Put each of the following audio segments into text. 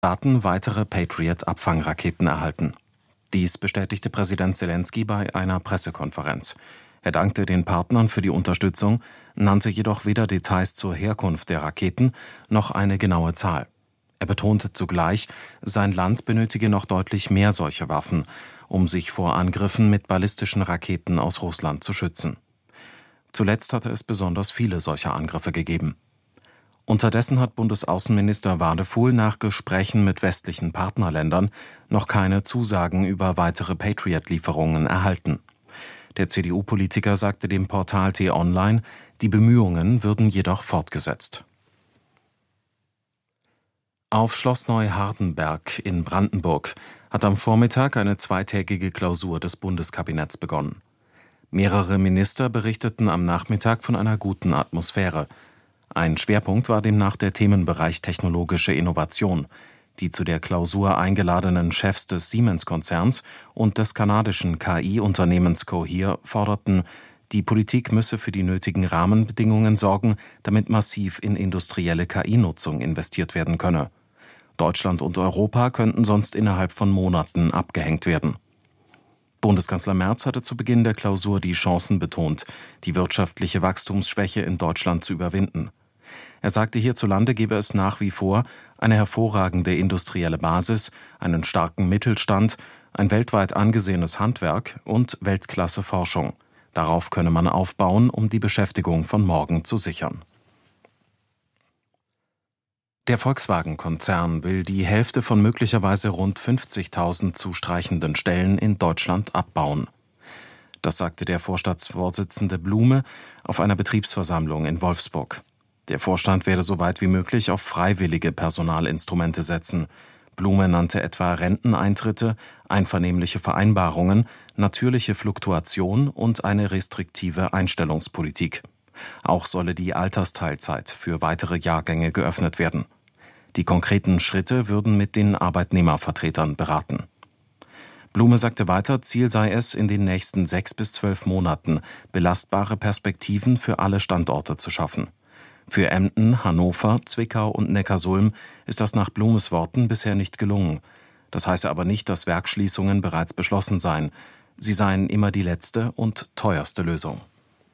Staaten weitere Patriot-Abfangraketen erhalten. Dies bestätigte Präsident Selenskyj bei einer Pressekonferenz. Er dankte den Partnern für die Unterstützung, nannte jedoch weder Details zur Herkunft der Raketen noch eine genaue Zahl. Er betonte zugleich, sein Land benötige noch deutlich mehr solche Waffen, um sich vor Angriffen mit ballistischen Raketen aus Russland zu schützen. Zuletzt hatte es besonders viele solcher Angriffe gegeben. Unterdessen hat Bundesaußenminister Wadefuhl nach Gesprächen mit westlichen Partnerländern noch keine Zusagen über weitere Patriot-Lieferungen erhalten. Der CDU-Politiker sagte dem Portal T-Online, die Bemühungen würden jedoch fortgesetzt. Auf Schloss Neuhardenberg in Brandenburg hat am Vormittag eine zweitägige Klausur des Bundeskabinetts begonnen. Mehrere Minister berichteten am Nachmittag von einer guten Atmosphäre. Ein Schwerpunkt war demnach der Themenbereich technologische Innovation. Die zu der Klausur eingeladenen Chefs des Siemens-Konzerns und des kanadischen KI-Unternehmens Cohere forderten, die Politik müsse für die nötigen Rahmenbedingungen sorgen, damit massiv in industrielle KI-Nutzung investiert werden könne. Deutschland und Europa könnten sonst innerhalb von Monaten abgehängt werden. Bundeskanzler Merz hatte zu Beginn der Klausur die Chancen betont, die wirtschaftliche Wachstumsschwäche in Deutschland zu überwinden. Er sagte, hierzulande gebe es nach wie vor eine hervorragende industrielle Basis, einen starken Mittelstand, ein weltweit angesehenes Handwerk und Weltklasse-Forschung. Darauf könne man aufbauen, um die Beschäftigung von morgen zu sichern. Der Volkswagen-Konzern will die Hälfte von möglicherweise rund 50.000 zu streichenden Stellen in Deutschland abbauen. Das sagte der Vorstandsvorsitzende Blume auf einer Betriebsversammlung in Wolfsburg. Der Vorstand werde so weit wie möglich auf freiwillige Personalinstrumente setzen. Blume nannte etwa Renteneintritte, einvernehmliche Vereinbarungen, natürliche Fluktuation und eine restriktive Einstellungspolitik. Auch solle die Altersteilzeit für weitere Jahrgänge geöffnet werden. Die konkreten Schritte würden mit den Arbeitnehmervertretern beraten. Blume sagte weiter, Ziel sei es, in den nächsten 6 bis 12 Monaten belastbare Perspektiven für alle Standorte zu schaffen. Für Emden, Hannover, Zwickau und Neckarsulm ist das nach Blumes Worten bisher nicht gelungen. Das heiße aber nicht, dass Werksschließungen bereits beschlossen seien. Sie seien immer die letzte und teuerste Lösung.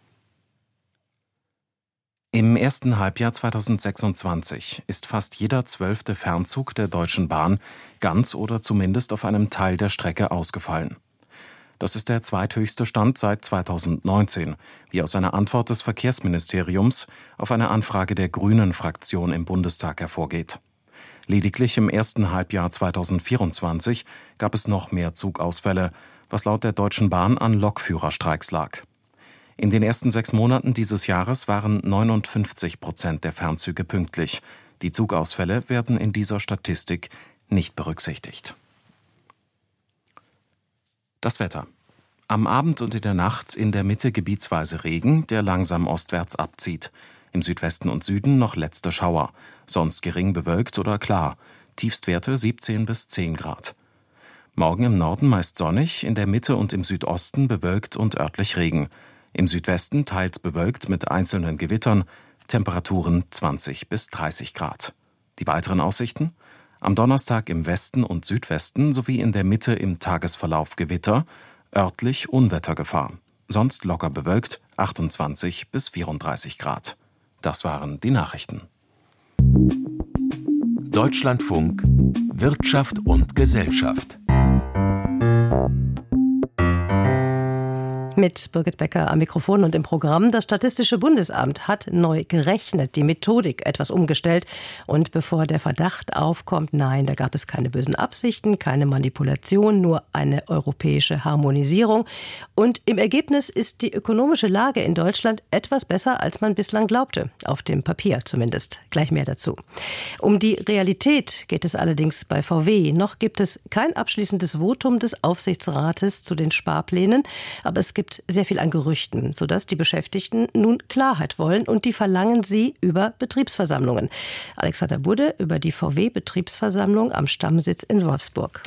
Im ersten Halbjahr 2026 ist fast jeder 12. Fernzug der Deutschen Bahn ganz oder zumindest auf einem Teil der Strecke ausgefallen. Das ist der zweithöchste Stand seit 2019, wie aus einer Antwort des Verkehrsministeriums auf eine Anfrage der Grünen-Fraktion im Bundestag hervorgeht. Lediglich im ersten Halbjahr 2024 gab es noch mehr Zugausfälle, was laut der Deutschen Bahn an Lokführerstreiks lag. In den ersten 6 Monaten dieses Jahres waren 59% der Fernzüge pünktlich. Die Zugausfälle werden in dieser Statistik nicht berücksichtigt. Das Wetter. Am Abend und in der Nacht in der Mitte gebietsweise Regen, der langsam ostwärts abzieht. Im Südwesten und Süden noch letzte Schauer, sonst gering bewölkt oder klar. Tiefstwerte 17 bis 10 Grad. Morgen im Norden meist sonnig, in der Mitte und im Südosten bewölkt und örtlich Regen. Im Südwesten teils bewölkt mit einzelnen Gewittern, Temperaturen 20 bis 30 Grad. Die weiteren Aussichten? Am Donnerstag im Westen und Südwesten sowie in der Mitte im Tagesverlauf Gewitter, örtlich Unwettergefahr. Sonst locker bewölkt, 28 bis 34 Grad. Das waren die Nachrichten. Deutschlandfunk Wirtschaft und Gesellschaft. Mit Birgit Becker am Mikrofon und im Programm. Das Statistische Bundesamt hat neu gerechnet, die Methodik etwas umgestellt. Und bevor der Verdacht aufkommt, nein, da gab es keine bösen Absichten, keine Manipulation, nur eine europäische Harmonisierung. Und im Ergebnis ist die ökonomische Lage in Deutschland etwas besser, als man bislang glaubte. Auf dem Papier zumindest. Gleich mehr dazu. Um die Realität geht es allerdings bei VW. Noch gibt es kein abschließendes Votum des Aufsichtsrates zu den Sparplänen, aber es gibt sehr viel an Gerüchten, sodass die Beschäftigten nun Klarheit wollen und die verlangen sie über Betriebsversammlungen. Alexander Budde über die VW-Betriebsversammlung am Stammsitz in Wolfsburg.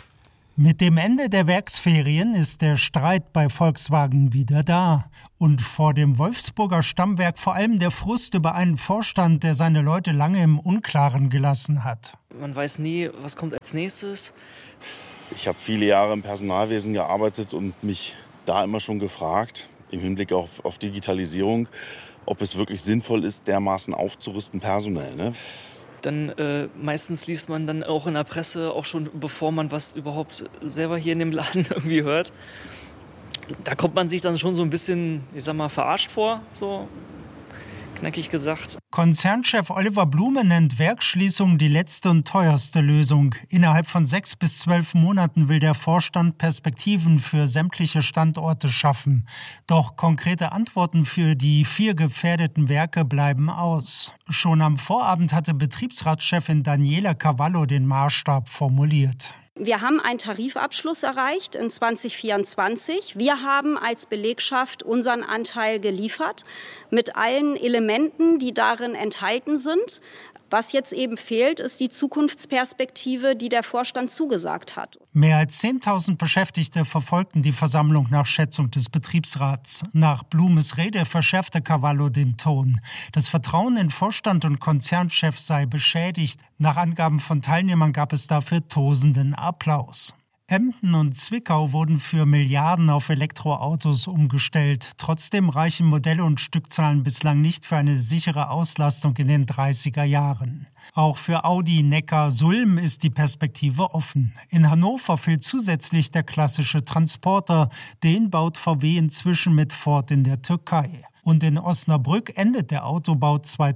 Mit dem Ende der Werksferien ist der Streit bei Volkswagen wieder da. Und vor dem Wolfsburger Stammwerk vor allem der Frust über einen Vorstand, der seine Leute lange im Unklaren gelassen hat. Man weiß nie, was kommt als nächstes. Ich habe viele Jahre im Personalwesen gearbeitet und mich da immer schon gefragt, im Hinblick auf Digitalisierung, ob es wirklich sinnvoll ist, dermaßen aufzurüsten personell. Ne? Dann meistens liest man dann auch in der Presse, auch schon bevor man was überhaupt selber hier in dem Laden irgendwie hört. Da kommt man sich dann schon so ein bisschen, verarscht vor, so knackig gesagt. Konzernchef Oliver Blume nennt Werksschließung die letzte und teuerste Lösung. Innerhalb von 6 bis 12 Monaten will der Vorstand Perspektiven für sämtliche Standorte schaffen. Doch konkrete Antworten für die 4 gefährdeten Werke bleiben aus. Schon am Vorabend hatte Betriebsratschefin Daniela Cavallo den Maßstab formuliert. Wir haben einen Tarifabschluss erreicht in 2024. Wir haben als Belegschaft unseren Anteil geliefert mit allen Elementen, die darin enthalten sind. Was jetzt eben fehlt, ist die Zukunftsperspektive, die der Vorstand zugesagt hat. Mehr als 10.000 Beschäftigte verfolgten die Versammlung nach Schätzung des Betriebsrats. Nach Blumes Rede verschärfte Cavallo den Ton. Das Vertrauen in Vorstand und Konzernchef sei beschädigt. Nach Angaben von Teilnehmern gab es dafür tosenden Applaus. Emden und Zwickau wurden für Milliarden auf Elektroautos umgestellt. Trotzdem reichen Modelle und Stückzahlen bislang nicht für eine sichere Auslastung in den 30er Jahren. Auch für Audi Neckar-Sulm ist die Perspektive offen. In Hannover fehlt zusätzlich der klassische Transporter. Den baut VW inzwischen mit Ford in der Türkei. Und in Osnabrück endet der Autobau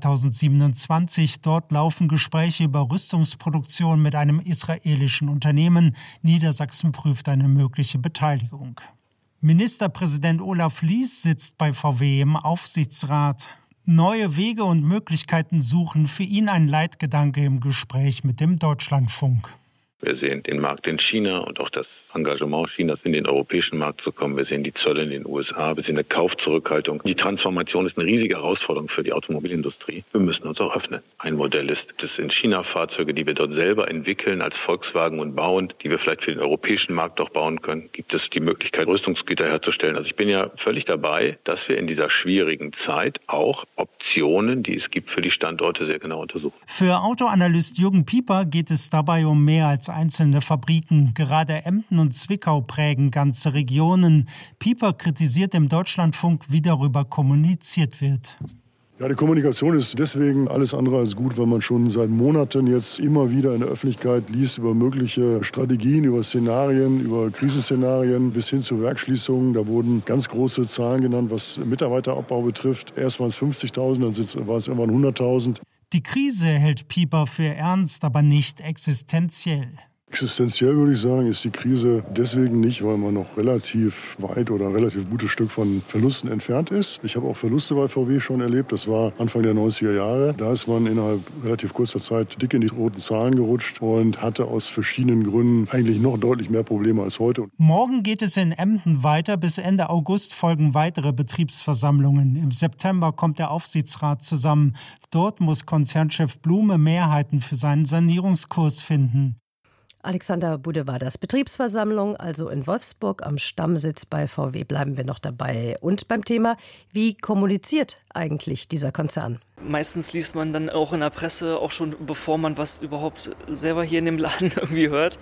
2027. Dort laufen Gespräche über Rüstungsproduktion mit einem israelischen Unternehmen. Niedersachsen prüft eine mögliche Beteiligung. Ministerpräsident Olaf Lies sitzt bei VW im Aufsichtsrat. Neue Wege und Möglichkeiten suchen, für ihn ein Leitgedanke im Gespräch mit dem Deutschlandfunk. Wir sehen den Markt in China und auch das Engagement Chinas in den europäischen Markt zu kommen. Wir sehen die Zölle in den USA, wir sehen eine Kaufzurückhaltung. Die Transformation ist eine riesige Herausforderung für die Automobilindustrie. Wir müssen uns auch öffnen. Ein Modell ist das in China Fahrzeuge, die wir dort selber entwickeln als Volkswagen und bauen, die wir vielleicht für den europäischen Markt auch bauen können. Gibt es die Möglichkeit, Rüstungsgüter herzustellen? Also ich bin ja völlig dabei, dass wir in dieser schwierigen Zeit auch Optionen, die es gibt für die Standorte, sehr genau untersuchen. Für Autoanalyst Jürgen Pieper geht es dabei um mehr als einzelne Fabriken. Gerade Emden und Zwickau prägen ganze Regionen. Pieper kritisiert im Deutschlandfunk, wie darüber kommuniziert wird. Ja, die Kommunikation ist deswegen alles andere als gut, weil man schon seit Monaten jetzt immer wieder in der Öffentlichkeit liest über mögliche Strategien, über Szenarien, über Krisenszenarien bis hin zu Werksschließungen. Da wurden ganz große Zahlen genannt, was Mitarbeiterabbau betrifft. Erst waren es 50.000, dann war es irgendwann 100.000. Die Krise hält Pieper für ernst, aber nicht existenziell. Existenziell würde ich sagen, ist die Krise deswegen nicht, weil man noch relativ weit oder ein relativ gutes Stück von Verlusten entfernt ist. Ich habe auch Verluste bei VW schon erlebt. Das war Anfang der 90er Jahre. Da ist man innerhalb relativ kurzer Zeit dick in die roten Zahlen gerutscht und hatte aus verschiedenen Gründen eigentlich noch deutlich mehr Probleme als heute. Morgen geht es in Emden weiter. Bis Ende August folgen weitere Betriebsversammlungen. Im September kommt der Aufsichtsrat zusammen. Dort muss Konzernchef Blume Mehrheiten für seinen Sanierungskurs finden. Alexander Budde war das. Betriebsversammlung, also in Wolfsburg am Stammsitz bei VW. Bleiben wir noch dabei. Und beim Thema, wie kommuniziert eigentlich dieser Konzern? Meistens liest man dann auch in der Presse, auch schon bevor man was überhaupt selber hier in dem Laden irgendwie hört.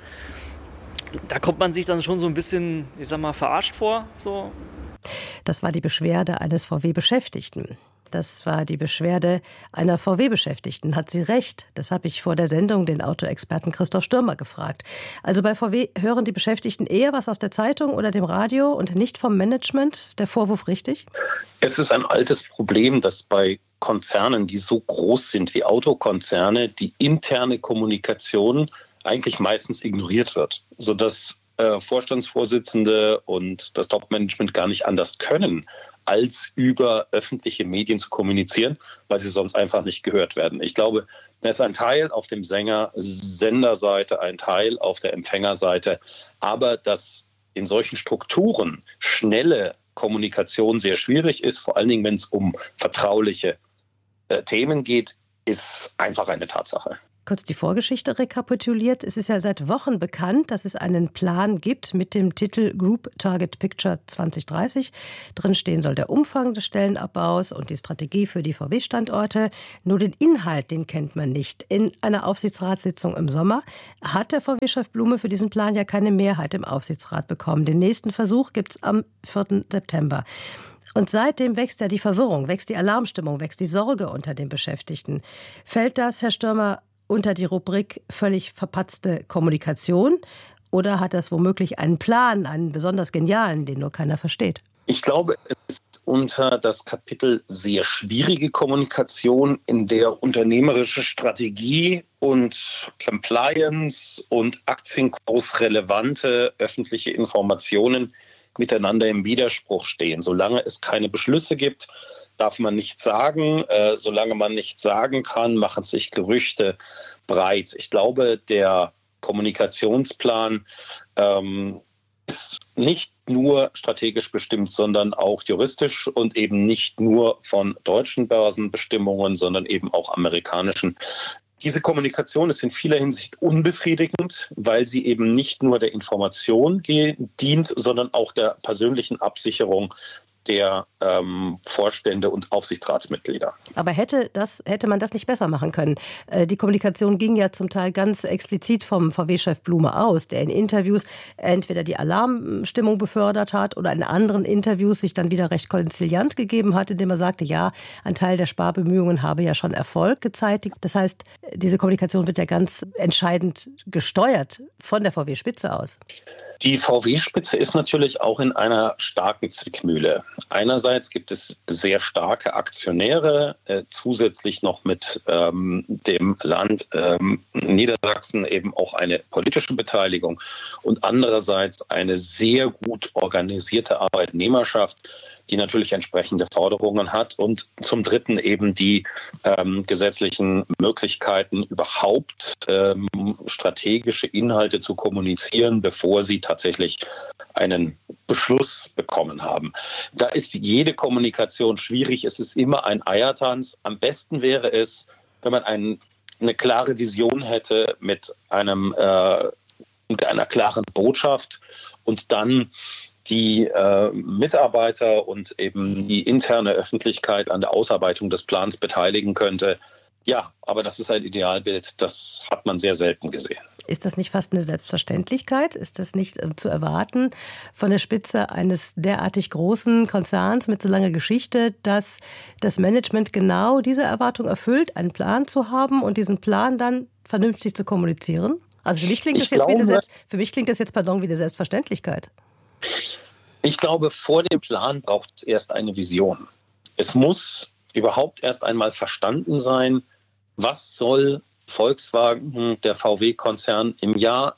Da kommt man sich dann schon so ein bisschen, verarscht vor. So. Das war die Beschwerde eines VW-Beschäftigten. Das war die Beschwerde einer VW-Beschäftigten. Hat sie recht? Das habe ich vor der Sendung den Autoexperten Christoph Stürmer gefragt. Also bei VW hören die Beschäftigten eher was aus der Zeitung oder dem Radio und nicht vom Management. Ist der Vorwurf richtig? Es ist ein altes Problem, dass bei Konzernen, die so groß sind wie Autokonzerne, die interne Kommunikation eigentlich meistens ignoriert wird, sodass Vorstandsvorsitzende und das Top-Management gar nicht anders können, als über öffentliche Medien zu kommunizieren, weil sie sonst einfach nicht gehört werden. Ich glaube, da ist ein Teil auf dem Senderseite, ein Teil auf der Empfängerseite, aber dass in solchen Strukturen schnelle Kommunikation sehr schwierig ist, vor allen Dingen, wenn es um vertrauliche Themen geht, ist einfach eine Tatsache. Kurz die Vorgeschichte rekapituliert. Es ist ja seit Wochen bekannt, dass es einen Plan gibt mit dem Titel Group Target Picture 2030. Drin stehen soll der Umfang des Stellenabbaus und die Strategie für die VW-Standorte. Nur den Inhalt, den kennt man nicht. In einer Aufsichtsratssitzung im Sommer hat der VW-Chef Blume für diesen Plan ja keine Mehrheit im Aufsichtsrat bekommen. Den nächsten Versuch gibt es am 4. September. Und seitdem wächst ja die Verwirrung, wächst die Alarmstimmung, wächst die Sorge unter den Beschäftigten. Fällt das, Herr Störmer, unter die Rubrik völlig verpatzte Kommunikation? Oder hat das womöglich einen Plan, einen besonders genialen, den nur keiner versteht? Ich glaube, es ist unter das Kapitel sehr schwierige Kommunikation, in der unternehmerische Strategie und Compliance und aktienkursrelevante öffentliche Informationen miteinander im Widerspruch stehen. Solange es keine Beschlüsse gibt, darf man nichts sagen. Solange man nichts sagen kann, machen sich Gerüchte breit. Ich glaube, der Kommunikationsplan ist nicht nur strategisch bestimmt, sondern auch juristisch und eben nicht nur von deutschen Börsenbestimmungen, sondern eben auch amerikanischen. Diese Kommunikation ist in vieler Hinsicht unbefriedigend, weil sie eben nicht nur der Information dient, sondern auch der persönlichen Absicherung der Vorstände und Aufsichtsratsmitglieder. Aber hätte man das nicht besser machen können? Die Kommunikation ging ja zum Teil ganz explizit vom VW-Chef Blume aus, der in Interviews entweder die Alarmstimmung befördert hat oder in anderen Interviews sich dann wieder recht konziliant gegeben hat, indem er sagte, ja, ein Teil der Sparbemühungen habe ja schon Erfolg gezeitigt. Das heißt, diese Kommunikation wird ja ganz entscheidend gesteuert von der VW-Spitze aus. Die VW-Spitze ist natürlich auch in einer starken Zwickmühle. Einerseits gibt es sehr starke Aktionäre, zusätzlich noch mit dem Land Niedersachsen eben auch eine politische Beteiligung und andererseits eine sehr gut organisierte Arbeitnehmerschaft, die natürlich entsprechende Forderungen hat und zum Dritten eben die gesetzlichen Möglichkeiten, überhaupt strategische Inhalte zu kommunizieren, bevor sie tatsächlich einen Beschluss bekommen haben. Da ist jede Kommunikation schwierig. Es ist immer ein Eiertanz. Am besten wäre es, wenn man eine klare Vision hätte mit einer klaren Botschaft und dann die Mitarbeiter und eben die interne Öffentlichkeit an der Ausarbeitung des Plans beteiligen könnte. Ja, aber das ist ein Idealbild, das hat man sehr selten gesehen. Ist das nicht fast eine Selbstverständlichkeit? Ist das nicht zu erwarten von der Spitze eines derartig großen Konzerns mit so langer Geschichte, dass das Management genau diese Erwartung erfüllt, einen Plan zu haben und diesen Plan dann vernünftig zu kommunizieren? Also für mich klingt das jetzt wie eine Selbstverständlichkeit. Ich glaube, vor dem Plan braucht es erst eine Vision. Es muss überhaupt erst einmal verstanden sein, was soll Volkswagen, der VW-Konzern, im Jahr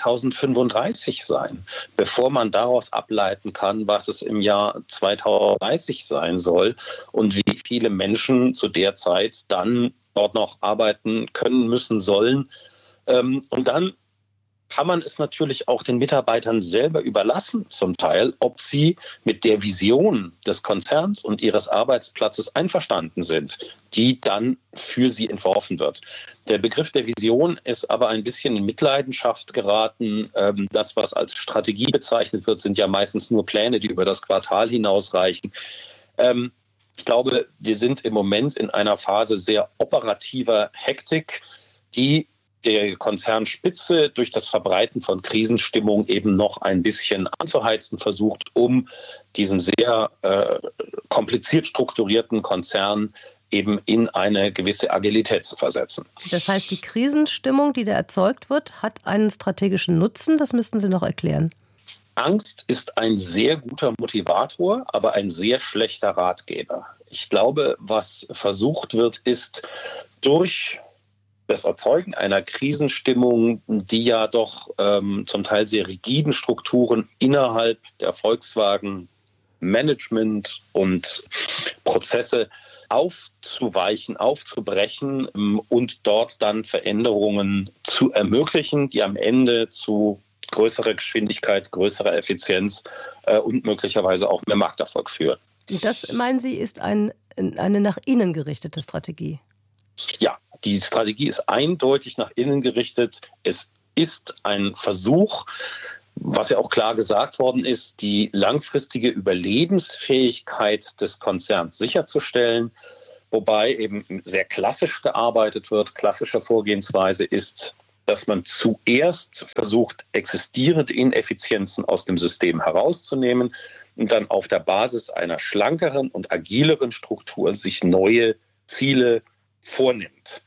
2035 sein, bevor man daraus ableiten kann, was es im Jahr 2030 sein soll und wie viele Menschen zu der Zeit dann dort noch arbeiten können, müssen, sollen. Und dann kann man es natürlich auch den Mitarbeitern selber überlassen, zum Teil, ob sie mit der Vision des Konzerns und ihres Arbeitsplatzes einverstanden sind, die dann für sie entworfen wird. Der Begriff der Vision ist aber ein bisschen in Mitleidenschaft geraten. Das, was als Strategie bezeichnet wird, sind ja meistens nur Pläne, die über das Quartal hinausreichen. Ich glaube, wir sind im Moment in einer Phase sehr operativer Hektik, die der Konzernspitze durch das Verbreiten von Krisenstimmung eben noch ein bisschen anzuheizen versucht, um diesen sehr kompliziert strukturierten Konzern eben in eine gewisse Agilität zu versetzen. Das heißt, die Krisenstimmung, die da erzeugt wird, hat einen strategischen Nutzen? Das müssten Sie noch erklären. Angst ist ein sehr guter Motivator, aber ein sehr schlechter Ratgeber. Ich glaube, was versucht wird, ist durch das Erzeugen einer Krisenstimmung, die ja doch zum Teil sehr rigiden Strukturen innerhalb der Volkswagen Management und Prozesse aufzuweichen, aufzubrechen und dort dann Veränderungen zu ermöglichen, die am Ende zu größerer Geschwindigkeit, größerer Effizienz und möglicherweise auch mehr Markterfolg führen. Das, meinen Sie, ist eine nach innen gerichtete Strategie? Ja, Die Strategie ist eindeutig nach innen gerichtet. Es ist ein Versuch, was ja auch klar gesagt worden ist, die langfristige Überlebensfähigkeit des Konzerns sicherzustellen, wobei eben sehr klassisch gearbeitet wird. Klassische Vorgehensweise ist, dass man zuerst versucht, existierende Ineffizienzen aus dem System herauszunehmen und dann auf der Basis einer schlankeren und agileren Struktur sich neue Ziele vornimmt.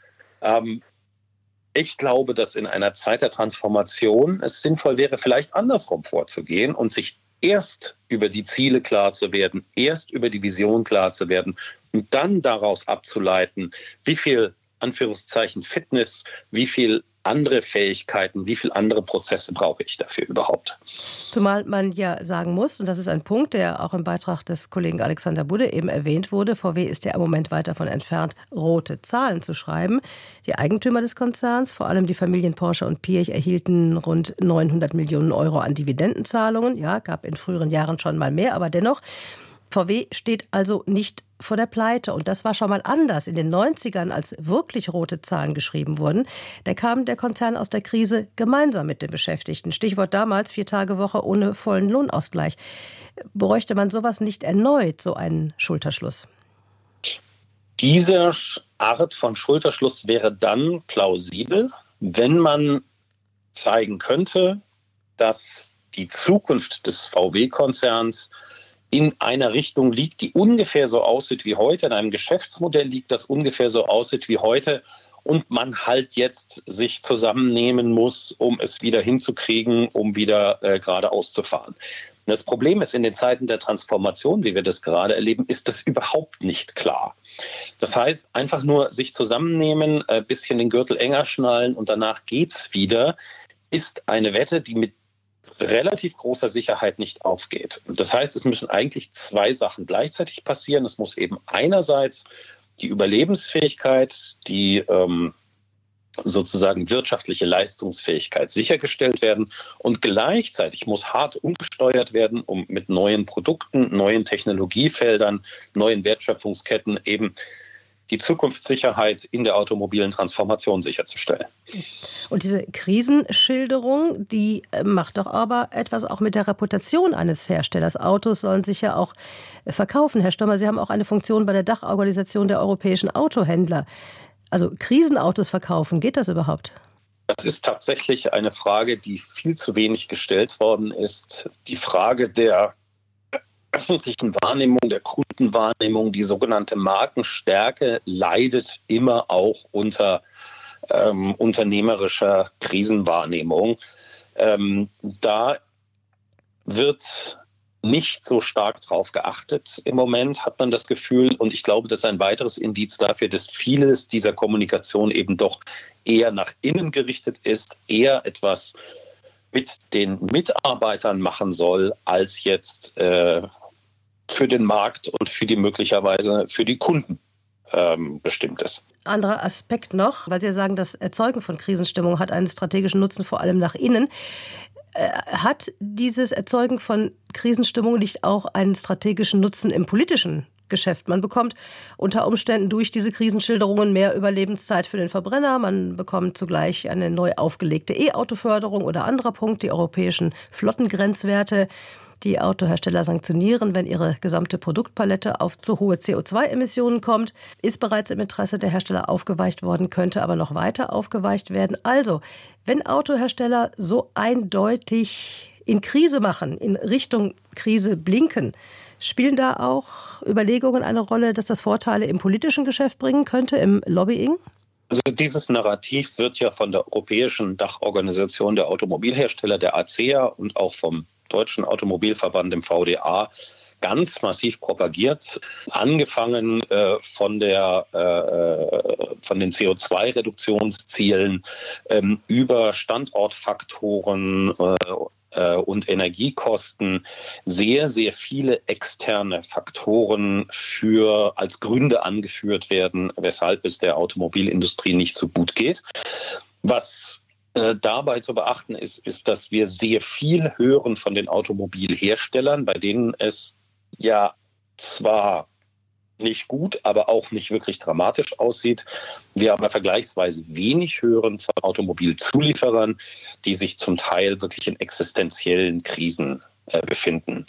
Ich glaube, dass in einer Zeit der Transformation es sinnvoll wäre, vielleicht andersrum vorzugehen und sich erst über die Ziele klar zu werden, erst über die Vision klar zu werden und dann daraus abzuleiten, wie viel, Anführungszeichen, Fitness, wie viel andere Fähigkeiten, wie viele andere Prozesse brauche ich dafür überhaupt? Zumal man ja sagen muss, und das ist ein Punkt, der auch im Beitrag des Kollegen Alexander Budde eben erwähnt wurde, VW ist ja im Moment weit davon entfernt, rote Zahlen zu schreiben. Die Eigentümer des Konzerns, vor allem die Familien Porsche und Piëch, erhielten rund 900 Millionen Euro an Dividendenzahlungen. Ja, gab in früheren Jahren schon mal mehr, aber dennoch, VW steht also nicht vor der Pleite. Und das war schon mal anders. In den 90ern, als wirklich rote Zahlen geschrieben wurden, da kam der Konzern aus der Krise gemeinsam mit den Beschäftigten. Stichwort damals 4-Tage-Woche ohne vollen Lohnausgleich. Bräuchte man sowas nicht erneut, so einen Schulterschluss? Diese Art von Schulterschluss wäre dann plausibel, wenn man zeigen könnte, dass die Zukunft des VW-Konzerns in einer Richtung liegt, die ungefähr so aussieht wie heute, in einem Geschäftsmodell liegt, das ungefähr so aussieht wie heute und man halt jetzt sich zusammennehmen muss, um es wieder hinzukriegen, um wieder geradeaus zu fahren. Und das Problem ist, in den Zeiten der Transformation, wie wir das gerade erleben, ist das überhaupt nicht klar. Das heißt, einfach nur sich zusammennehmen, ein bisschen den Gürtel enger schnallen und danach geht's wieder, ist eine Wette, die mit relativ großer Sicherheit nicht aufgeht. Das heißt, es müssen eigentlich zwei Sachen gleichzeitig passieren. Es muss eben einerseits die Überlebensfähigkeit, die sozusagen wirtschaftliche Leistungsfähigkeit sichergestellt werden und gleichzeitig muss hart umgesteuert werden, um mit neuen Produkten, neuen Technologiefeldern, neuen Wertschöpfungsketten eben die Zukunftssicherheit in der automobilen Transformation sicherzustellen. Und diese Krisenschilderung, die macht doch aber etwas auch mit der Reputation eines Herstellers. Autos sollen sich ja auch verkaufen. Herr Stommer, Sie haben auch eine Funktion bei der Dachorganisation der europäischen Autohändler. Also Krisenautos verkaufen, geht das überhaupt? Das ist tatsächlich eine Frage, die viel zu wenig gestellt worden ist. Die Frage der öffentlichen Wahrnehmung, der Kundenwahrnehmung, die sogenannte Markenstärke leidet immer auch unter unternehmerischer Krisenwahrnehmung. Da wird nicht so stark drauf geachtet im Moment, hat man das Gefühl. Und ich glaube, das ist ein weiteres Indiz dafür, dass vieles dieser Kommunikation eben doch eher nach innen gerichtet ist, eher etwas mit den Mitarbeitern machen soll, als jetzt für den Markt und für die möglicherweise für die Kunden bestimmt ist. Anderer Aspekt noch, weil Sie ja sagen, das Erzeugen von Krisenstimmung hat einen strategischen Nutzen, vor allem nach innen. Hat dieses Erzeugen von Krisenstimmung nicht auch einen strategischen Nutzen im politischen Geschäft? Man bekommt unter Umständen durch diese Krisenschilderungen mehr Überlebenszeit für den Verbrenner. Man bekommt zugleich eine neu aufgelegte E-Auto-Förderung oder anderer Punkt, die europäischen Flottengrenzwerte. Die Autohersteller sanktionieren, wenn ihre gesamte Produktpalette auf zu hohe CO2-Emissionen kommt. Ist bereits im Interesse der Hersteller aufgeweicht worden, könnte aber noch weiter aufgeweicht werden. Also, wenn Autohersteller so eindeutig in Krise machen, in Richtung Krise blinken, spielen da auch Überlegungen eine Rolle, dass das Vorteile im politischen Geschäft bringen könnte, im Lobbying? Also dieses Narrativ wird ja von der Europäischen Dachorganisation der Automobilhersteller, der ACEA und auch vom Deutschen Automobilverband, dem VDA, ganz massiv propagiert, angefangen von den CO2-Reduktionszielen über Standortfaktoren und Energiekosten, sehr, sehr viele externe Faktoren als Gründe angeführt werden, weshalb es der Automobilindustrie nicht so gut geht. Was dabei zu beachten ist, dass wir sehr viel hören von den Automobilherstellern, bei denen es ja zwar nicht gut, aber auch nicht wirklich dramatisch aussieht. Wir aber vergleichsweise wenig hören von Automobilzulieferern, die sich zum Teil wirklich in existenziellen Krisen befinden.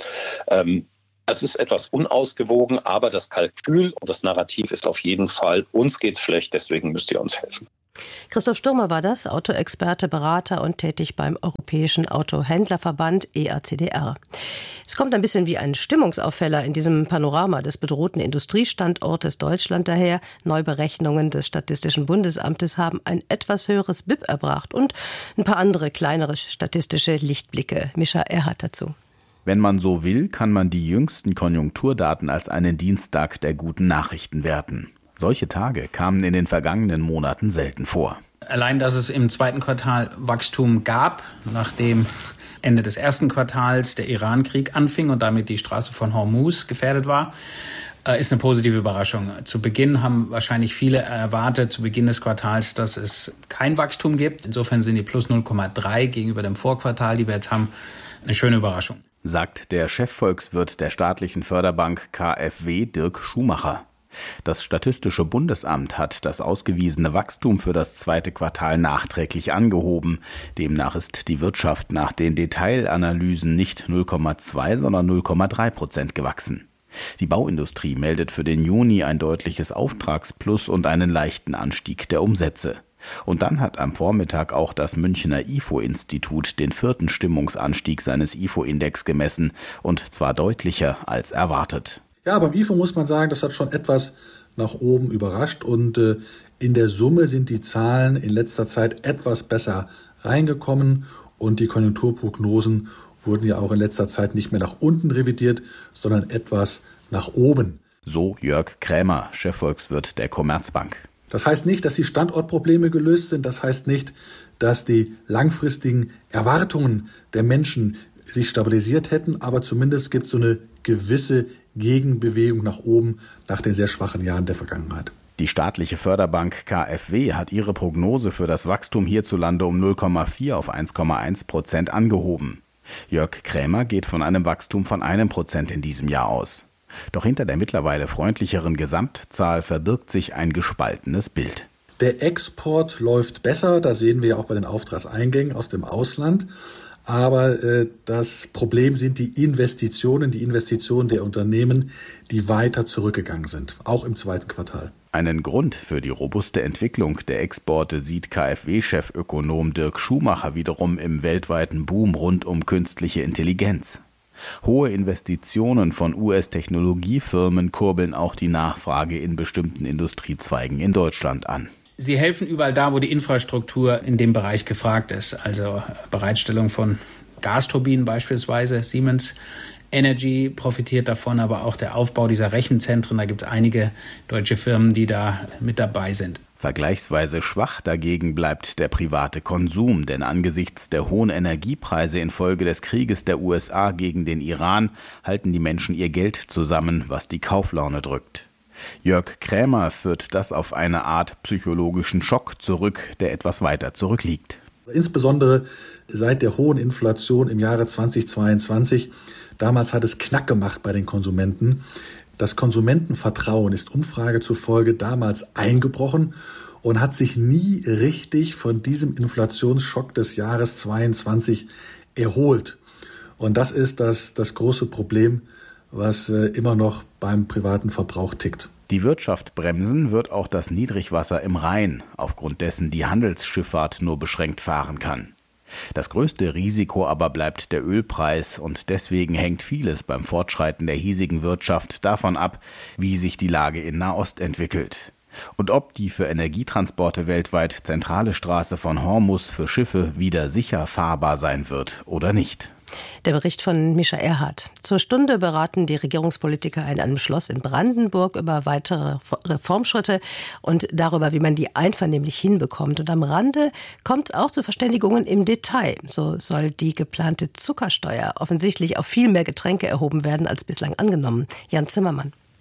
Es ist etwas unausgewogen, aber das Kalkül und das Narrativ ist auf jeden Fall, uns geht's schlecht, deswegen müsst ihr uns helfen. Christoph Stürmer war das, Autoexperte, Berater und tätig beim Europäischen Autohändlerverband EACDR. Es kommt ein bisschen wie ein Stimmungsaufheller in diesem Panorama des bedrohten Industriestandortes Deutschland daher. Neuberechnungen des Statistischen Bundesamtes haben ein etwas höheres BIP erbracht und ein paar andere kleinere statistische Lichtblicke. Mischa Erhardt dazu. Wenn man so will, kann man die jüngsten Konjunkturdaten als einen Dienstag der guten Nachrichten werten. Solche Tage kamen in den vergangenen Monaten selten vor. Allein, dass es im zweiten Quartal Wachstum gab, nachdem Ende des ersten Quartals der Iran-Krieg anfing und damit die Straße von Hormuz gefährdet war, ist eine positive Überraschung. Zu Beginn haben wahrscheinlich viele erwartet, zu Beginn des Quartals, dass es kein Wachstum gibt. Insofern sind die plus 0,3 gegenüber dem Vorquartal, die wir jetzt haben, eine schöne Überraschung. Sagt der Chefvolkswirt der staatlichen Förderbank KfW, Dirk Schumacher. Das Statistische Bundesamt hat das ausgewiesene Wachstum für das zweite Quartal nachträglich angehoben. Demnach ist die Wirtschaft nach den Detailanalysen nicht 0,2, sondern 0,3% gewachsen. Die Bauindustrie meldet für den Juni ein deutliches Auftragsplus und einen leichten Anstieg der Umsätze. Und dann hat am Vormittag auch das Münchner IFO-Institut den 4. Stimmungsanstieg seines IFO-Index gemessen, und zwar deutlicher als erwartet. Ja, beim IFO muss man sagen, das hat schon etwas nach oben überrascht und in der Summe sind die Zahlen in letzter Zeit etwas besser reingekommen und die Konjunkturprognosen wurden ja auch in letzter Zeit nicht mehr nach unten revidiert, sondern etwas nach oben. So Jörg Krämer, Chefvolkswirt der Commerzbank. Das heißt nicht, dass die Standortprobleme gelöst sind. Das heißt nicht, dass die langfristigen Erwartungen der Menschen sich stabilisiert hätten. Aber zumindest gibt es so eine gewisse Gegenbewegung nach oben nach den sehr schwachen Jahren der Vergangenheit. Die staatliche Förderbank KfW hat ihre Prognose für das Wachstum hierzulande um 0,4 auf 1,1% angehoben. Jörg Krämer geht von einem Wachstum von 1% in diesem Jahr aus. Doch hinter der mittlerweile freundlicheren Gesamtzahl verbirgt sich ein gespaltenes Bild. Der Export läuft besser, das sehen wir ja auch bei den Auftragseingängen aus dem Ausland. Aber das Problem sind die Investitionen der Unternehmen, die weiter zurückgegangen sind, auch im zweiten Quartal. Einen Grund für die robuste Entwicklung der Exporte sieht KfW-Chefökonom Dirk Schumacher wiederum im weltweiten Boom rund um künstliche Intelligenz. Hohe Investitionen von US-Technologiefirmen kurbeln auch die Nachfrage in bestimmten Industriezweigen in Deutschland an. Sie helfen überall da, wo die Infrastruktur in dem Bereich gefragt ist. Also Bereitstellung von Gasturbinen beispielsweise. Siemens Energy profitiert davon, aber auch der Aufbau dieser Rechenzentren. Da gibt es einige deutsche Firmen, die da mit dabei sind. Vergleichsweise schwach dagegen bleibt der private Konsum, denn angesichts der hohen Energiepreise infolge des Krieges der USA gegen den Iran halten die Menschen ihr Geld zusammen, was die Kauflaune drückt. Jörg Krämer führt das auf eine Art psychologischen Schock zurück, der etwas weiter zurückliegt. Insbesondere seit der hohen Inflation im Jahre 2022. Damals hat es Knack gemacht bei den Konsumenten. Das Konsumentenvertrauen ist Umfrage zufolge damals eingebrochen und hat sich nie richtig von diesem Inflationsschock des Jahres 22 erholt. Und das ist das große Problem, was immer noch beim privaten Verbrauch tickt. Die Wirtschaft bremsen wird auch das Niedrigwasser im Rhein, aufgrund dessen die Handelsschifffahrt nur beschränkt fahren kann. Das größte Risiko aber bleibt der Ölpreis und deswegen hängt vieles beim Fortschreiten der hiesigen Wirtschaft davon ab, wie sich die Lage in Nahost entwickelt. Und ob die für Energietransporte weltweit zentrale Straße von Hormuz für Schiffe wieder sicher fahrbar sein wird oder nicht. Der Bericht von Mischa Erhardt. Zur Stunde beraten die Regierungspolitiker in einem Schloss in Brandenburg über weitere Reformschritte und darüber, wie man die einvernehmlich hinbekommt. Und am Rande kommt es auch zu Verständigungen im Detail. So soll die geplante Zuckersteuer offensichtlich auf viel mehr Getränke erhoben werden als bislang angenommen. Jan Zimmermann.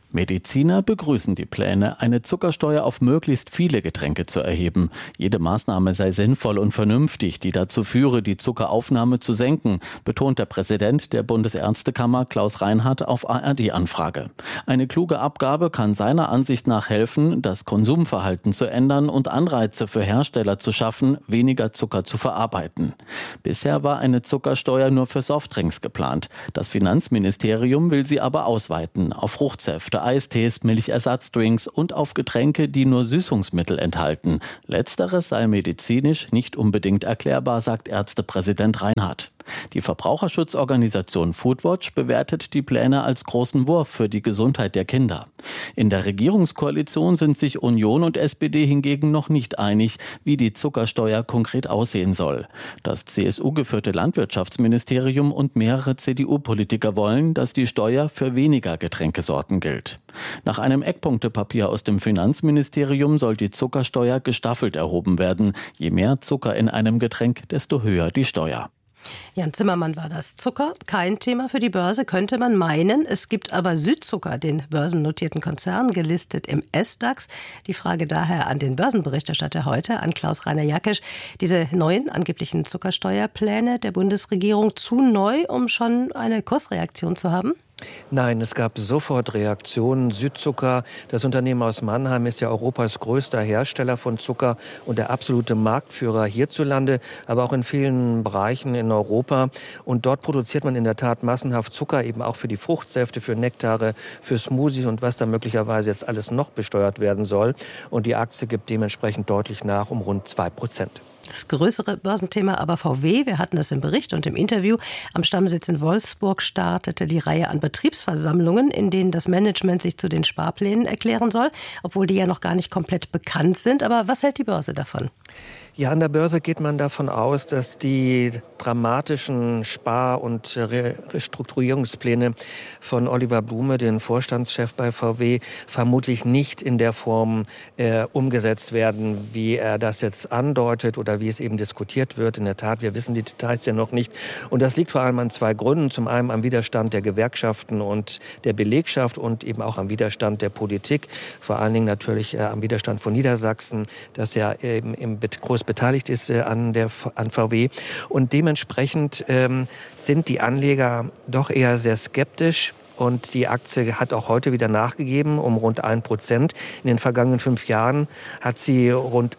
Mediziner begrüßen die Pläne, eine Zuckersteuer auf möglichst viele Getränke zu erheben. Jede Maßnahme sei sinnvoll und vernünftig, die dazu führe, die Zuckeraufnahme zu senken, betont der Präsident der Bundesärztekammer Klaus Reinhardt auf ARD-Anfrage. Eine kluge Abgabe kann seiner Ansicht nach helfen, das Konsumverhalten zu ändern und Anreize für Hersteller zu schaffen, weniger Zucker zu verarbeiten. Bisher war eine Zuckersteuer nur für Softdrinks geplant. Das Finanzministerium will sie aber ausweiten auf Fruchtsäfte, Eistees, Milchersatzdrinks und auf Getränke, die nur Süßungsmittel enthalten. Letzteres sei medizinisch nicht unbedingt erklärbar, sagt Ärztepräsident Reinhardt. Die Verbraucherschutzorganisation Foodwatch bewertet die Pläne als großen Wurf für die Gesundheit der Kinder. In der Regierungskoalition sind sich Union und SPD hingegen noch nicht einig, wie die Zuckersteuer konkret aussehen soll. Das CSU-geführte Landwirtschaftsministerium und mehrere CDU-Politiker wollen, dass die Steuer für weniger Getränkesorten gilt. Nach einem Eckpunktepapier aus dem Finanzministerium soll die Zuckersteuer gestaffelt erhoben werden. Je mehr Zucker in einem Getränk, desto höher die Steuer. Jan Zimmermann war das. Zucker, kein Thema für die Börse, könnte man meinen. Es gibt aber Südzucker, den börsennotierten Konzern, gelistet im SDAX. Die Frage daher an den Börsenberichterstatter heute, an Klaus-Rainer Jackisch. Diese neuen angeblichen Zuckersteuerpläne der Bundesregierung zu neu, um schon eine Kursreaktion zu haben? Nein, es gab sofort Reaktionen. Südzucker, das Unternehmen aus Mannheim, ist ja Europas größter Hersteller von Zucker und der absolute Marktführer hierzulande, aber auch in vielen Bereichen in Europa. Und dort produziert man in der Tat massenhaft Zucker, eben auch für die Fruchtsäfte, für Nektare, für Smoothies und was da möglicherweise jetzt alles noch besteuert werden soll. Und die Aktie gibt dementsprechend deutlich nach, um rund 2%. Das größere Börsenthema aber VW, wir hatten das im Bericht und im Interview, am Stammsitz in Wolfsburg startete die Reihe an Betriebsversammlungen, in denen das Management sich zu den Sparplänen erklären soll, obwohl die ja noch gar nicht komplett bekannt sind. Aber was hält die Börse davon? Ja, an der Börse geht man davon aus, dass die dramatischen Spar- und Restrukturierungspläne von Oliver Blume, den Vorstandschef bei VW, vermutlich nicht in der Form umgesetzt werden, wie er das jetzt andeutet oder wie es eben diskutiert wird. In der Tat, wir wissen die Details ja noch nicht. Und das liegt vor allem an zwei Gründen. Zum einen am Widerstand der Gewerkschaften und der Belegschaft und eben auch am Widerstand der Politik. Vor allen Dingen natürlich am Widerstand von Niedersachsen, das ja eben groß beteiligt ist an VW. Und dementsprechend sind die Anleger doch eher sehr skeptisch. Und die Aktie hat auch heute wieder nachgegeben, um rund 1%. In den vergangenen 5 Jahren hat sie rund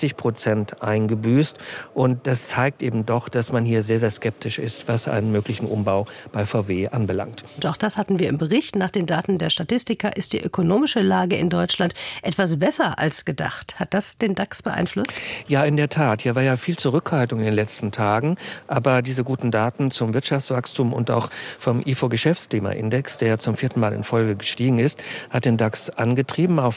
60% eingebüßt. Und das zeigt eben doch, dass man hier sehr, sehr skeptisch ist, was einen möglichen Umbau bei VW anbelangt. Und auch das hatten wir im Bericht. Nach den Daten der Statistiker ist die ökonomische Lage in Deutschland etwas besser als gedacht. Hat das den DAX beeinflusst? Ja, in der Tat. Hier war ja viel Zurückhaltung in den letzten Tagen. Aber diese guten Daten zum Wirtschaftswachstum und auch vom IFO-Geschäftsklimaindex, der zum 4. Mal in Folge gestiegen ist, hat den DAX angetrieben auf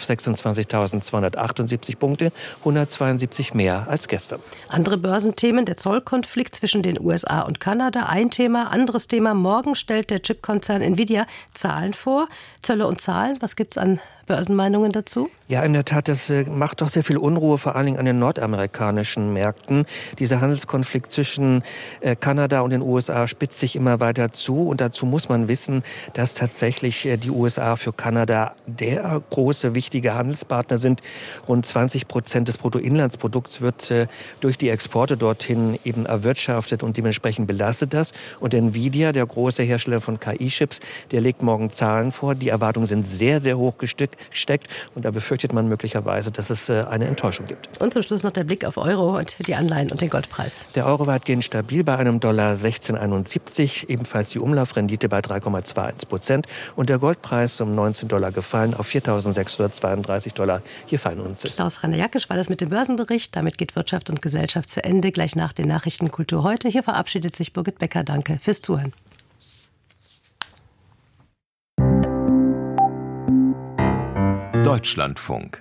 26.278 Punkte, 172 mehr als gestern. Andere Börsenthemen, der Zollkonflikt zwischen den USA und Kanada, ein Thema. Anderes Thema, morgen stellt der Chipkonzern Nvidia Zahlen vor. Zölle und Zahlen, was gibt's an Börsenmeinungen dazu? Ja, in der Tat, das macht doch sehr viel Unruhe, vor allen Dingen an den nordamerikanischen Märkten. Dieser Handelskonflikt zwischen Kanada und den USA spitzt sich immer weiter zu. Und dazu muss man wissen, dass tatsächlich die USA für Kanada der große, wichtige Handelspartner sind. Rund 20% des Bruttoinlandsprodukts wird durch die Exporte dorthin eben erwirtschaftet und dementsprechend belastet das. Und Nvidia, der große Hersteller von KI-Chips, der legt morgen Zahlen vor. Die Erwartungen sind sehr, sehr hoch gesteckt. Und da befürchtet man möglicherweise, dass es eine Enttäuschung gibt. Und zum Schluss noch der Blick auf Euro und die Anleihen und den Goldpreis. Der Euro weitgehend stabil bei einem Dollar 16,71, ebenfalls die Umlaufrendite bei 3,21% und der Goldpreis um $19 gefallen auf $4.632 je Feinunze. Klaus-Rainer Jackisch war das mit dem Börsenbericht. Damit geht Wirtschaft und Gesellschaft zu Ende. Gleich nach den Nachrichten Kultur heute. Hier verabschiedet sich Birgit Becker. Danke fürs Zuhören. Deutschlandfunk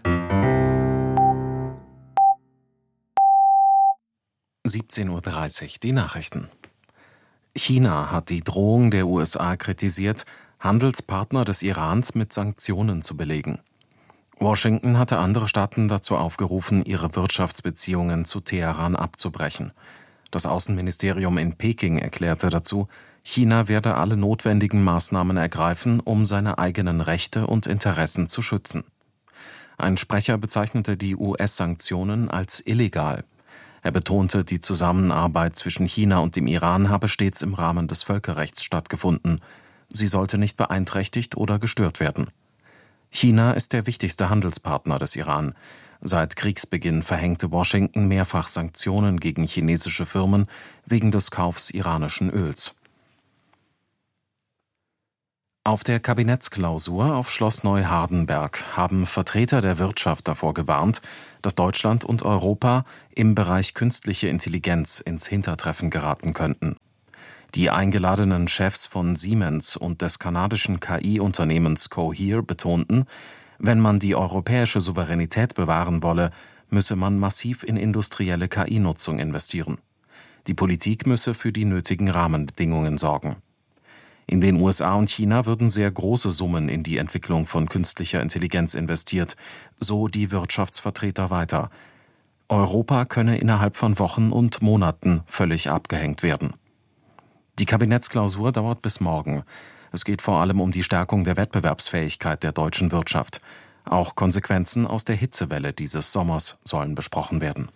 17:30 Uhr, die Nachrichten. China hat die Drohung der USA kritisiert, Handelspartner des Irans mit Sanktionen zu belegen. Washington hatte andere Staaten dazu aufgerufen, ihre Wirtschaftsbeziehungen zu Teheran abzubrechen. Das Außenministerium in Peking erklärte dazu, China werde alle notwendigen Maßnahmen ergreifen, um seine eigenen Rechte und Interessen zu schützen. Ein Sprecher bezeichnete die US-Sanktionen als illegal. Er betonte, die Zusammenarbeit zwischen China und dem Iran habe stets im Rahmen des Völkerrechts stattgefunden. Sie sollte nicht beeinträchtigt oder gestört werden. China ist der wichtigste Handelspartner des Iran. Seit Kriegsbeginn verhängte Washington mehrfach Sanktionen gegen chinesische Firmen wegen des Kaufs iranischen Öls. Auf der Kabinettsklausur auf Schloss Neuhardenberg haben Vertreter der Wirtschaft davor gewarnt, dass Deutschland und Europa im Bereich künstliche Intelligenz ins Hintertreffen geraten könnten. Die eingeladenen Chefs von Siemens und des kanadischen KI-Unternehmens Cohere betonten, wenn man die europäische Souveränität bewahren wolle, müsse man massiv in industrielle KI-Nutzung investieren. Die Politik müsse für die nötigen Rahmenbedingungen sorgen. In den USA und China würden sehr große Summen in die Entwicklung von künstlicher Intelligenz investiert, so die Wirtschaftsvertreter weiter. Europa könne innerhalb von Wochen und Monaten völlig abgehängt werden. Die Kabinettsklausur dauert bis morgen. Es geht vor allem um die Stärkung der Wettbewerbsfähigkeit der deutschen Wirtschaft. Auch Konsequenzen aus der Hitzewelle dieses Sommers sollen besprochen werden.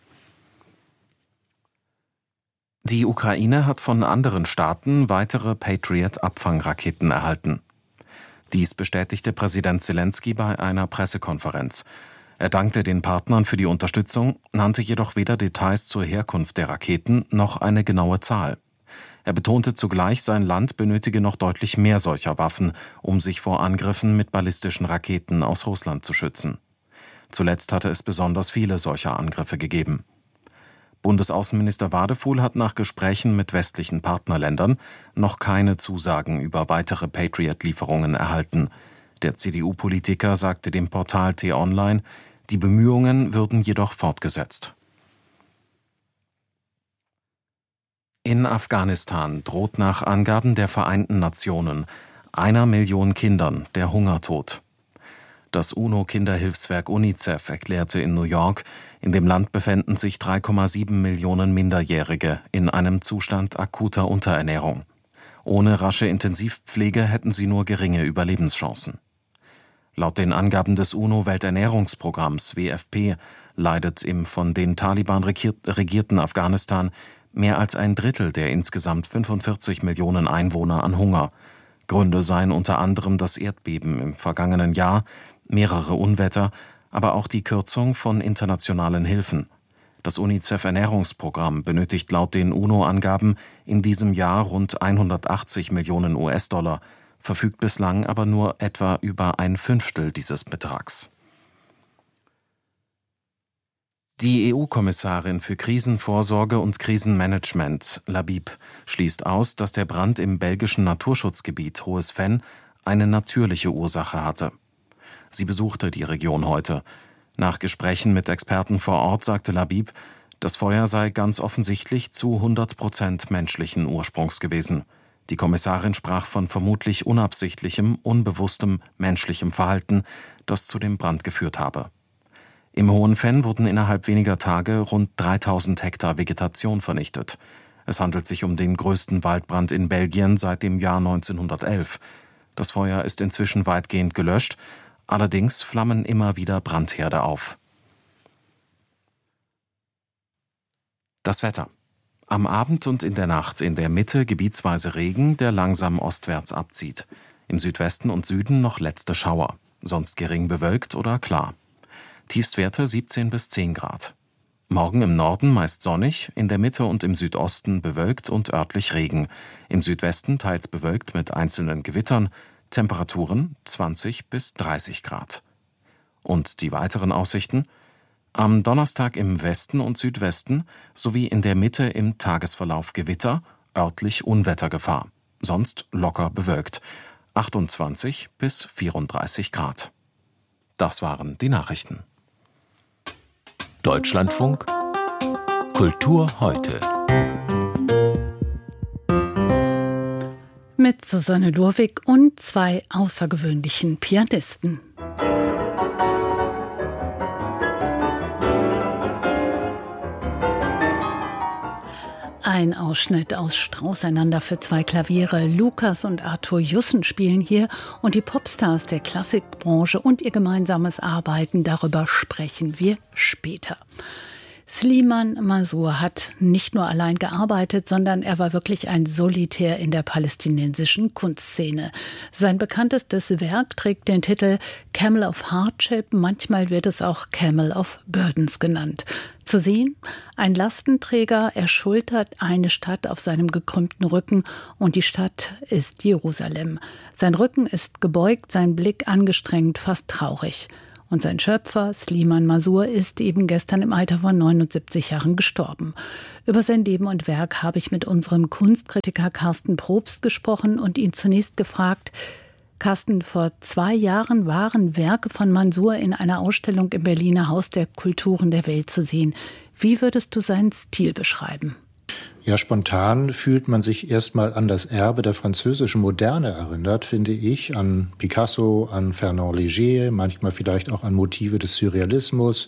Die Ukraine hat von anderen Staaten weitere Patriot-Abfangraketen erhalten. Dies bestätigte Präsident Selenskyj bei einer Pressekonferenz. Er dankte den Partnern für die Unterstützung, nannte jedoch weder Details zur Herkunft der Raketen noch eine genaue Zahl. Er betonte zugleich, sein Land benötige noch deutlich mehr solcher Waffen, um sich vor Angriffen mit ballistischen Raketen aus Russland zu schützen. Zuletzt hatte es besonders viele solcher Angriffe gegeben. Bundesaußenminister Wadefuhl hat nach Gesprächen mit westlichen Partnerländern noch keine Zusagen über weitere Patriot-Lieferungen erhalten. Der CDU-Politiker sagte dem Portal T-Online, die Bemühungen würden jedoch fortgesetzt. In Afghanistan droht nach Angaben der Vereinten Nationen 1 Million Kindern der Hungertod. Das UNO-Kinderhilfswerk UNICEF erklärte in New York, in dem Land befänden sich 3,7 Millionen Minderjährige in einem Zustand akuter Unterernährung. Ohne rasche Intensivpflege hätten sie nur geringe Überlebenschancen. Laut den Angaben des UNO-Welternährungsprogramms WFP leidet im von den Taliban regierten Afghanistan mehr als ein Drittel der insgesamt 45 Millionen Einwohner an Hunger. Gründe seien unter anderem das Erdbeben im vergangenen Jahr, mehrere Unwetter, aber auch die Kürzung von internationalen Hilfen. Das UNICEF-Ernährungsprogramm benötigt laut den UNO-Angaben in diesem Jahr rund 180 Millionen US-Dollar, verfügt bislang aber nur etwa über ein Fünftel dieses Betrags. Die EU-Kommissarin für Krisenvorsorge und Krisenmanagement, Labib, schließt aus, dass der Brand im belgischen Naturschutzgebiet Hohes Venn eine natürliche Ursache hatte. Sie besuchte die Region heute. Nach Gesprächen mit Experten vor Ort sagte Labib, das Feuer sei ganz offensichtlich zu 100% menschlichen Ursprungs gewesen. Die Kommissarin sprach von vermutlich unabsichtlichem, unbewusstem menschlichem Verhalten, das zu dem Brand geführt habe. Im Hohen Venn wurden innerhalb weniger Tage rund 3000 Hektar Vegetation vernichtet. Es handelt sich um den größten Waldbrand in Belgien seit dem Jahr 1911. Das Feuer ist inzwischen weitgehend gelöscht, allerdings flammen immer wieder Brandherde auf. Das Wetter. Am Abend und in der Nacht in der Mitte gebietsweise Regen, der langsam ostwärts abzieht. Im Südwesten und Süden noch letzte Schauer, sonst gering bewölkt oder klar. Tiefstwerte 17 bis 10 Grad. Morgen im Norden meist sonnig, in der Mitte und im Südosten bewölkt und örtlich Regen. Im Südwesten teils bewölkt mit einzelnen Gewittern, Temperaturen 20 bis 30 Grad. Und die weiteren Aussichten? Am Donnerstag im Westen und Südwesten sowie in der Mitte im Tagesverlauf Gewitter, örtlich Unwettergefahr. Sonst locker bewölkt. 28 bis 34 Grad. Das waren die Nachrichten. Deutschlandfunk Kultur heute. Mit Susanne Lurwig und 2 außergewöhnlichen Pianisten. Ein Ausschnitt aus Strauss einander für 2 Klaviere. Lukas und Arthur Jussen spielen hier und die Popstars der Klassikbranche und ihr gemeinsames Arbeiten, darüber sprechen wir später. Slimane Mansour hat nicht nur allein gearbeitet, sondern er war wirklich ein Solitär in der palästinensischen Kunstszene. Sein bekanntestes Werk trägt den Titel Camel of Hardship, manchmal wird es auch Camel of Burdens genannt. Zu sehen, ein Lastenträger, er schultert eine Stadt auf seinem gekrümmten Rücken und die Stadt ist Jerusalem. Sein Rücken ist gebeugt, sein Blick angestrengt, fast traurig. Und sein Schöpfer, Slimane Mansour, ist eben gestern im Alter von 79 Jahren gestorben. Über sein Leben und Werk habe ich mit unserem Kunstkritiker Carsten Probst gesprochen und ihn zunächst gefragt: Carsten, vor 2 Jahren waren Werke von Mansour in einer Ausstellung im Berliner Haus der Kulturen der Welt zu sehen. Wie würdest du seinen Stil beschreiben? Ja, spontan fühlt man sich erstmal an das Erbe der französischen Moderne erinnert, finde ich, an Picasso, an Fernand Léger, manchmal vielleicht auch an Motive des Surrealismus.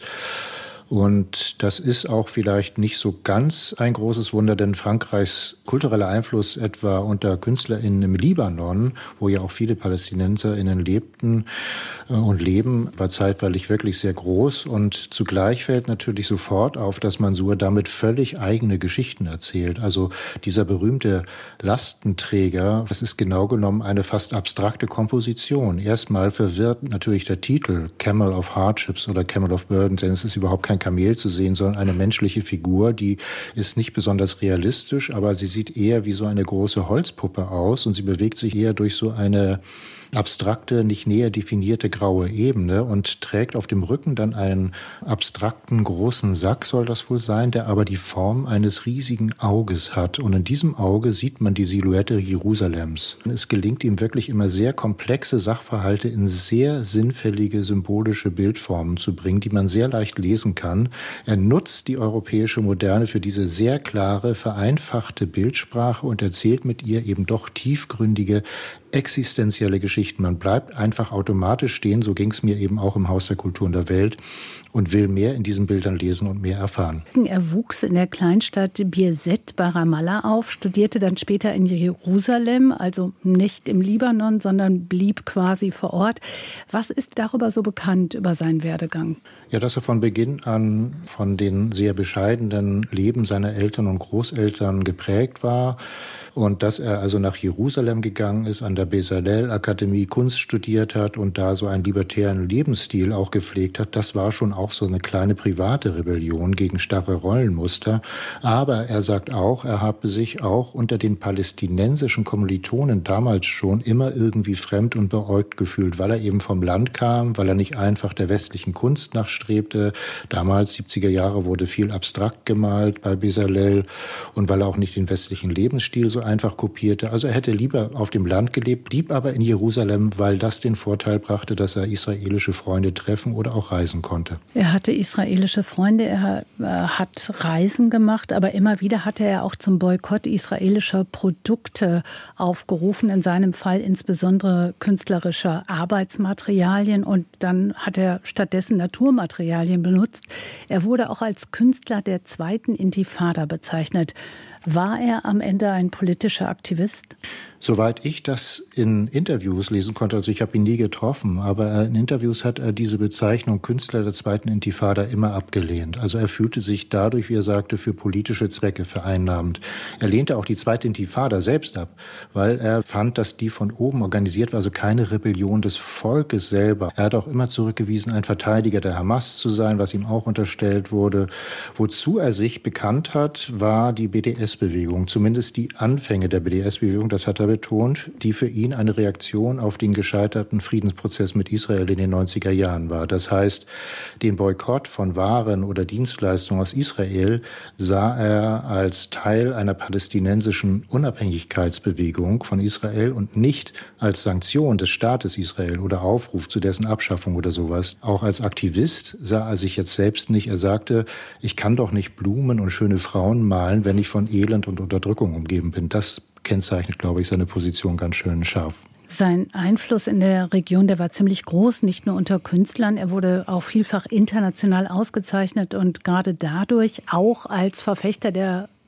Und das ist auch vielleicht nicht so ganz ein großes Wunder, denn Frankreichs kultureller Einfluss etwa unter KünstlerInnen im Libanon, wo ja auch viele PalästinenserInnen lebten und leben, war zeitweilig wirklich sehr groß. Und zugleich fällt natürlich sofort auf, dass Mansour damit völlig eigene Geschichten erzählt. Also dieser berühmte Lastenträger, das ist genau genommen eine fast abstrakte Komposition. Erstmal verwirrt natürlich der Titel Camel of Hardships oder Camel of Burdens, denn es ist überhaupt kein Kamel zu sehen, sondern eine menschliche Figur, die ist nicht besonders realistisch, aber sie sieht eher wie so eine große Holzpuppe aus und sie bewegt sich eher durch so eine abstrakte, nicht näher definierte graue Ebene und trägt auf dem Rücken dann einen abstrakten großen Sack, soll das wohl sein, der aber die Form eines riesigen Auges hat. Und in diesem Auge sieht man die Silhouette Jerusalems. Es gelingt ihm wirklich immer sehr komplexe Sachverhalte in sehr sinnfällige symbolische Bildformen zu bringen, die man sehr leicht lesen kann. Er nutzt die europäische Moderne für diese sehr klare, vereinfachte Bildsprache und erzählt mit ihr eben doch tiefgründige, existenzielle Geschichten. Man bleibt einfach automatisch stehen, so ging es mir eben auch im Haus der Kulturen der Welt, und will mehr in diesen Bildern lesen und mehr erfahren. Er wuchs in der Kleinstadt Birzeit bei Ramallah auf, studierte dann später in Jerusalem, also nicht im Libanon, sondern blieb quasi vor Ort. Was ist darüber so bekannt, über seinen Werdegang? Ja, dass er von Beginn an von den sehr bescheidenen Leben seiner Eltern und Großeltern geprägt war. Und dass er also nach Jerusalem gegangen ist, an der Bezalel-Akademie Kunst studiert hat und da so einen libertären Lebensstil auch gepflegt hat, das war schon auch so eine kleine private Rebellion gegen starre Rollenmuster. Aber er sagt auch, er habe sich auch unter den palästinensischen Kommilitonen damals schon immer irgendwie fremd und beäugt gefühlt, weil er eben vom Land kam, weil er nicht einfach der westlichen Kunst nachstrebte. Damals, 70er Jahre, wurde viel abstrakt gemalt bei Bezalel und weil er auch nicht den westlichen Lebensstil so einfach kopierte. Also er hätte lieber auf dem Land gelebt, blieb aber in Jerusalem, weil das den Vorteil brachte, dass er israelische Freunde treffen oder auch reisen konnte. Er hatte israelische Freunde, er hat Reisen gemacht, aber immer wieder hatte er auch zum Boykott israelischer Produkte aufgerufen, in seinem Fall insbesondere künstlerischer Arbeitsmaterialien, und dann hat er stattdessen Naturmaterialien benutzt. Er wurde auch als Künstler der zweiten Intifada bezeichnet. War er am Ende ein politischer Aktivist? Soweit ich das in Interviews lesen konnte, also ich habe ihn nie getroffen, aber in Interviews hat er diese Bezeichnung Künstler der zweiten Intifada immer abgelehnt. Also er fühlte sich dadurch, wie er sagte, für politische Zwecke vereinnahmt. Er lehnte auch die zweite Intifada selbst ab, weil er fand, dass die von oben organisiert war, also keine Rebellion des Volkes selber. Er hat auch immer zurückgewiesen, ein Verteidiger der Hamas zu sein, was ihm auch unterstellt wurde. Wozu er sich bekannt hat, war die BDS-Bewegung, zumindest die Anfänge der BDS-Bewegung, das hat er betont, die für ihn eine Reaktion auf den gescheiterten Friedensprozess mit Israel in den 90er Jahren war. Das heißt, den Boykott von Waren oder Dienstleistungen aus Israel sah er als Teil einer palästinensischen Unabhängigkeitsbewegung von Israel und nicht als Sanktion des Staates Israel oder Aufruf zu dessen Abschaffung oder sowas. Auch als Aktivist sah er sich jetzt selbst nicht. Er sagte, ich kann doch nicht Blumen und schöne Frauen malen, wenn ich von Elend und Unterdrückung umgeben bin. Das kennzeichnet, glaube ich, seine Position ganz schön scharf. Sein Einfluss in der Region, der war ziemlich groß, nicht nur unter Künstlern. Er wurde auch vielfach international ausgezeichnet und gerade dadurch auch als Verfechter der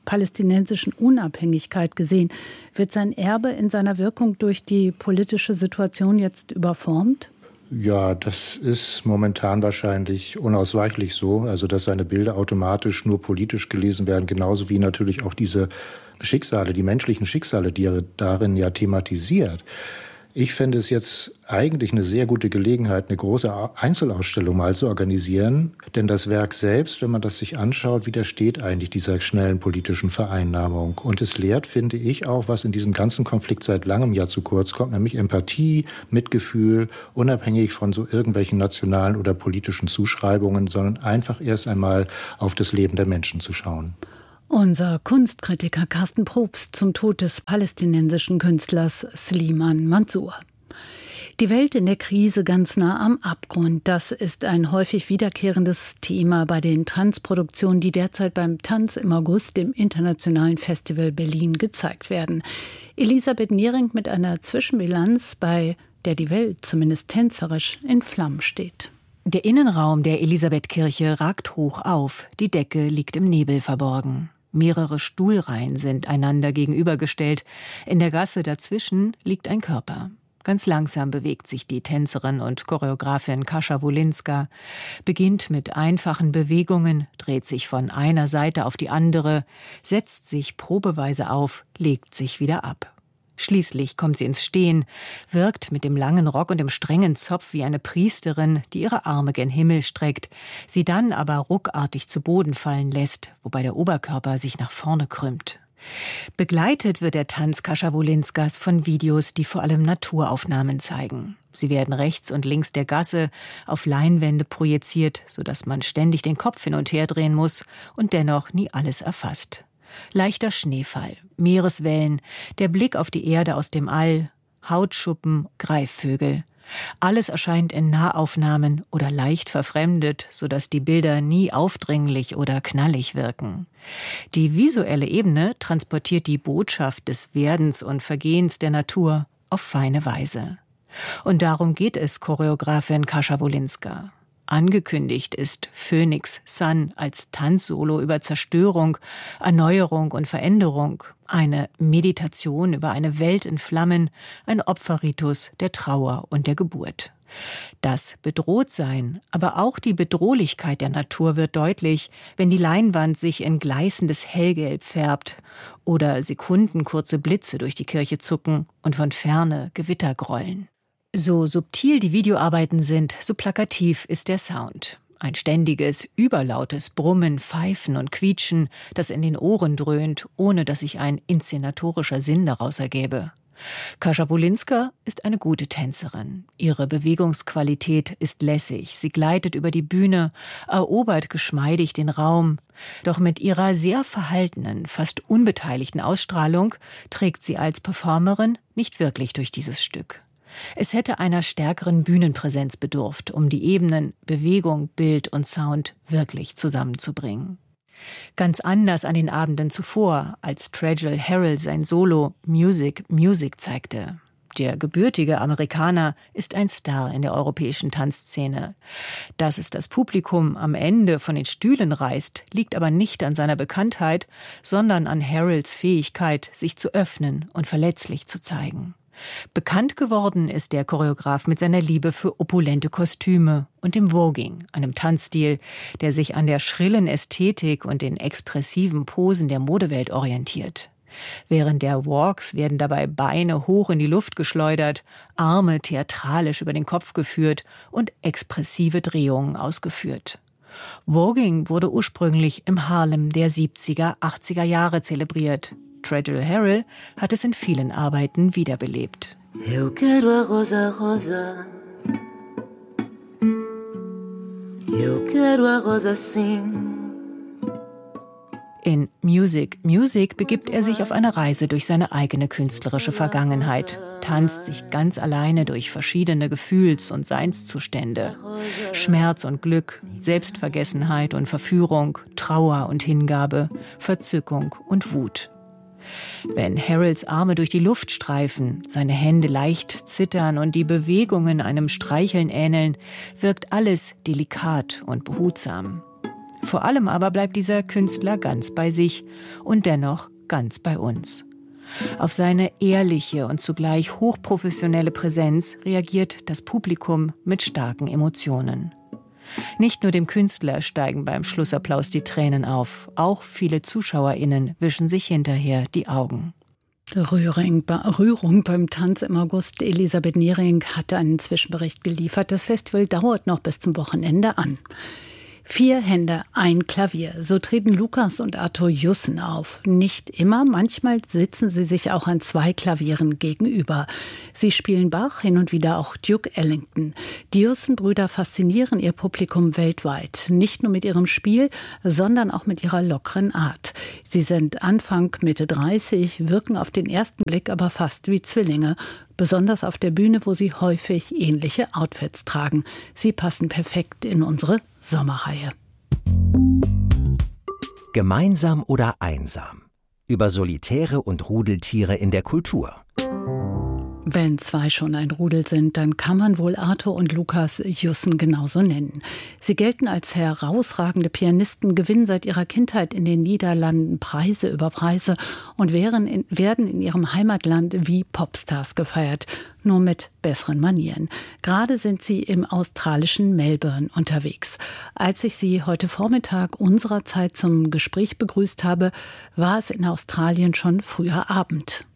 palästinensischen Unabhängigkeit gesehen. Wird sein Erbe in seiner Wirkung durch die politische Situation jetzt überformt? Ja, das ist momentan wahrscheinlich unausweichlich so, also dass seine Bilder automatisch nur politisch gelesen werden, genauso wie natürlich auch diese Schicksale, die menschlichen Schicksale, die er darin ja thematisiert. Ich fände es jetzt eigentlich eine sehr gute Gelegenheit, eine große Einzelausstellung mal zu organisieren. Denn das Werk selbst, wenn man das sich anschaut, widersteht eigentlich dieser schnellen politischen Vereinnahmung. Und es lehrt, finde ich, auch, was in diesem ganzen Konflikt seit langem ja zu kurz kommt, nämlich Empathie, Mitgefühl, unabhängig von so irgendwelchen nationalen oder politischen Zuschreibungen, sondern einfach erst einmal auf das Leben der Menschen zu schauen. Unser Kunstkritiker Carsten Probst zum Tod des palästinensischen Künstlers Slimane Mansour. Die Welt in der Krise ganz nah am Abgrund. Das ist ein häufig wiederkehrendes Thema bei den Tanzproduktionen, die derzeit beim Tanz im August im Internationalen Festival Berlin gezeigt werden. Elisabeth Niering mit einer Zwischenbilanz, bei der die Welt zumindest tänzerisch in Flammen steht. Der Innenraum der Elisabethkirche ragt hoch auf. Die Decke liegt im Nebel verborgen. Mehrere Stuhlreihen sind einander gegenübergestellt. In der Gasse dazwischen liegt ein Körper. Ganz langsam bewegt sich die Tänzerin und Choreografin Kasia Wolinska, beginnt mit einfachen Bewegungen, dreht sich von einer Seite auf die andere, setzt sich probeweise auf, legt sich wieder ab. Schließlich kommt sie ins Stehen, wirkt mit dem langen Rock und dem strengen Zopf wie eine Priesterin, die ihre Arme gen Himmel streckt, sie dann aber ruckartig zu Boden fallen lässt, wobei der Oberkörper sich nach vorne krümmt. Begleitet wird der Tanz Kasia Wolinskas von Videos, die vor allem Naturaufnahmen zeigen. Sie werden rechts und links der Gasse auf Leinwände projiziert, sodass man ständig den Kopf hin und her drehen muss und dennoch nie alles erfasst. Leichter Schneefall, Meereswellen, der Blick auf die Erde aus dem All, Hautschuppen, Greifvögel. Alles erscheint in Nahaufnahmen oder leicht verfremdet, sodass die Bilder nie aufdringlich oder knallig wirken. Die visuelle Ebene transportiert die Botschaft des Werdens und Vergehens der Natur auf feine Weise. Und darum geht es Choreografin Kasia Wolinska. Angekündigt ist Phoenix Sun als Tanzsolo über Zerstörung, Erneuerung und Veränderung, eine Meditation über eine Welt in Flammen, ein Opferritus der Trauer und der Geburt. Das Bedrohtsein, aber auch die Bedrohlichkeit der Natur wird deutlich, wenn die Leinwand sich in gleißendes Hellgelb färbt oder sekundenkurze Blitze durch die Kirche zucken und von Ferne Gewitter grollen. So subtil die Videoarbeiten sind, so plakativ ist der Sound. Ein ständiges, überlautes Brummen, Pfeifen und Quietschen, das in den Ohren dröhnt, ohne dass sich ein inszenatorischer Sinn daraus ergäbe. Kasia Wolinska ist eine gute Tänzerin. Ihre Bewegungsqualität ist lässig. Sie gleitet über die Bühne, erobert geschmeidig den Raum. Doch mit ihrer sehr verhaltenen, fast unbeteiligten Ausstrahlung trägt sie als Performerin nicht wirklich durch dieses Stück. Es hätte einer stärkeren Bühnenpräsenz bedurft, um die Ebenen Bewegung, Bild und Sound wirklich zusammenzubringen. Ganz anders an den Abenden zuvor, als Tregel Harrell sein Solo Music, Music zeigte. Der gebürtige Amerikaner ist ein Star in der europäischen Tanzszene. Dass es das Publikum am Ende von den Stühlen reißt, liegt aber nicht an seiner Bekanntheit, sondern an Harrells Fähigkeit, sich zu öffnen und verletzlich zu zeigen. Bekannt geworden ist der Choreograf mit seiner Liebe für opulente Kostüme und dem Voguing, einem Tanzstil, der sich an der schrillen Ästhetik und den expressiven Posen der Modewelt orientiert. Während der Walks werden dabei Beine hoch in die Luft geschleudert, Arme theatralisch über den Kopf geführt und expressive Drehungen ausgeführt. Voguing wurde ursprünglich im Harlem der 70er, 80er Jahre zelebriert. Tregel Harrell hat es in vielen Arbeiten wiederbelebt. Eu quero a rosa rosa. Eu quero a rosa sim. In Music, Music begibt er sich auf eine Reise durch seine eigene künstlerische Vergangenheit, tanzt sich ganz alleine durch verschiedene Gefühls- und Seinszustände. Schmerz und Glück, Selbstvergessenheit und Verführung, Trauer und Hingabe, Verzückung und Wut. Wenn Harrells Arme durch die Luft streifen, seine Hände leicht zittern und die Bewegungen einem Streicheln ähneln, wirkt alles delikat und behutsam. Vor allem aber bleibt dieser Künstler ganz bei sich und dennoch ganz bei uns. Auf seine ehrliche und zugleich hochprofessionelle Präsenz reagiert das Publikum mit starken Emotionen. Nicht nur dem Künstler steigen beim Schlussapplaus die Tränen auf, auch viele ZuschauerInnen wischen sich hinterher die Augen. Rührung beim Tanz im August. Elisabeth Niering hatte einen Zwischenbericht geliefert. Das Festival dauert noch bis zum Wochenende an. 4 Hände, ein Klavier. So treten Lukas und Arthur Jussen auf. Nicht immer, manchmal sitzen sie sich auch an 2 Klavieren gegenüber. Sie spielen Bach, hin und wieder auch Duke Ellington. Die Jussen-Brüder faszinieren ihr Publikum weltweit. Nicht nur mit ihrem Spiel, sondern auch mit ihrer lockeren Art. Sie sind Anfang, Mitte 30, wirken auf den ersten Blick aber fast wie Zwillinge. Besonders auf der Bühne, wo sie häufig ähnliche Outfits tragen. Sie passen perfekt in unsere Sommerreihe. Gemeinsam oder einsam? Über Solitäre und Rudeltiere in der Kultur. Wenn 2 schon ein Rudel sind, dann kann man wohl Arthur und Lukas Jussen genauso nennen. Sie gelten als herausragende Pianisten, gewinnen seit ihrer Kindheit in den Niederlanden Preise über Preise und werden in ihrem Heimatland wie Popstars gefeiert, nur mit besseren Manieren. Gerade sind sie im australischen Melbourne unterwegs. Als ich sie heute Vormittag unserer Zeit zum Gespräch begrüßt habe, war es in Australien schon früher Abend.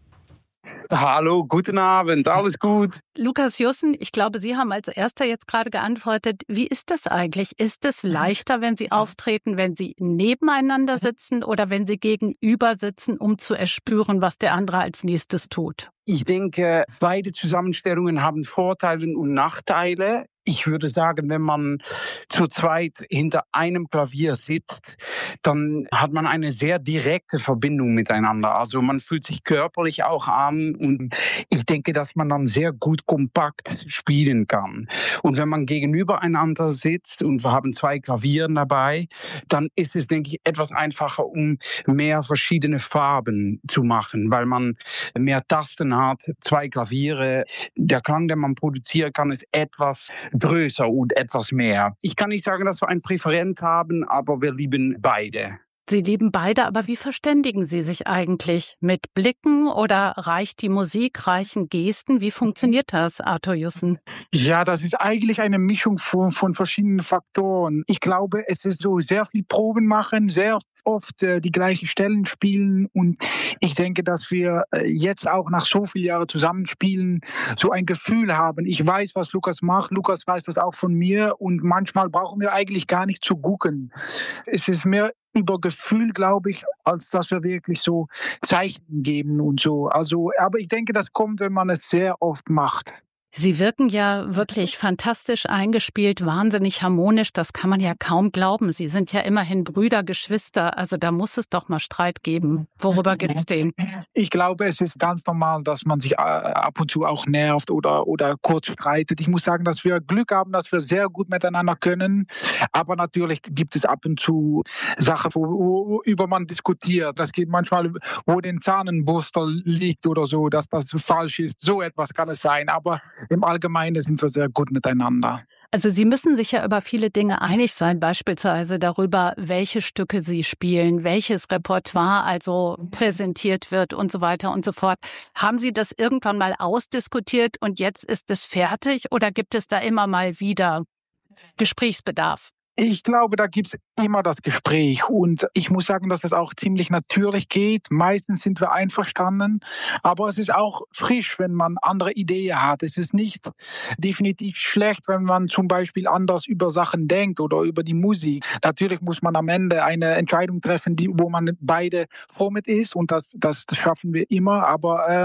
Hallo, guten Abend, alles gut? Lukas Jussen, ich glaube, Sie haben als Erster jetzt gerade geantwortet. Wie ist das eigentlich? Ist es leichter, wenn Sie auftreten, wenn Sie nebeneinander sitzen oder wenn Sie gegenüber sitzen, um zu erspüren, was der andere als nächstes tut? Ich denke, beide Zusammenstellungen haben Vorteile und Nachteile. Ich würde sagen, wenn man zu zweit hinter einem Klavier sitzt, dann hat man eine sehr direkte Verbindung miteinander. Also man fühlt sich körperlich auch an und ich denke, dass man dann sehr gut kompakt spielen kann. Und wenn man gegenüber einander sitzt und wir haben 2 Klavieren dabei, dann ist es, denke ich, etwas einfacher, um mehr verschiedene Farben zu machen, weil man mehr Tasten hat, 2 Klaviere. Der Klang, den man produzieren kann, ist etwas größer und etwas mehr. Ich kann nicht sagen, dass wir eine Präferenz haben, aber wir lieben beide. Sie lieben beide, aber wie verständigen Sie sich eigentlich? Mit Blicken oder reicht die Musik, reichen Gesten? Wie funktioniert das, Arthur Jussen? Ja, das ist eigentlich eine Mischung von verschiedenen Faktoren. Ich glaube, es ist so sehr viel Proben machen, sehr oft die gleichen Stellen spielen und ich denke, dass wir jetzt auch nach so vielen Jahren zusammenspielen, so ein Gefühl haben. Ich weiß, was Lukas macht, Lukas weiß das auch von mir und manchmal brauchen wir eigentlich gar nicht zu gucken. Es ist mehr über Gefühl, glaube ich, als dass wir wirklich so Zeichen geben und so. Also, aber ich denke, das kommt, wenn man es sehr oft macht. Sie wirken ja wirklich fantastisch eingespielt, wahnsinnig harmonisch. Das kann man ja kaum glauben. Sie sind ja immerhin Brüder, Geschwister. Also da muss es doch mal Streit geben. Worüber gibt's den? Ich glaube, es ist ganz normal, dass man sich ab und zu auch nervt oder kurz streitet. Ich muss sagen, dass wir Glück haben, dass wir sehr gut miteinander können. Aber natürlich gibt es ab und zu Sachen, worüber man diskutiert. Das geht manchmal, wo den Zahnenburster liegt oder so, dass das falsch ist. So etwas kann es sein. Aber im Allgemeinen sind wir sehr gut miteinander. Also Sie müssen sich ja über viele Dinge einig sein, beispielsweise darüber, welche Stücke Sie spielen, welches Repertoire also präsentiert wird und so weiter und so fort. Haben Sie das irgendwann mal ausdiskutiert und jetzt ist es fertig oder gibt es da immer mal wieder Gesprächsbedarf? Ich glaube, da gibt es immer das Gespräch und ich muss sagen, dass es auch ziemlich natürlich geht. Meistens sind wir einverstanden, aber es ist auch frisch, wenn man andere Ideen hat. Es ist nicht definitiv schlecht, wenn man zum Beispiel anders über Sachen denkt oder über die Musik. Natürlich muss man am Ende eine Entscheidung treffen, wo man beide froh mit ist und das schaffen wir immer, aber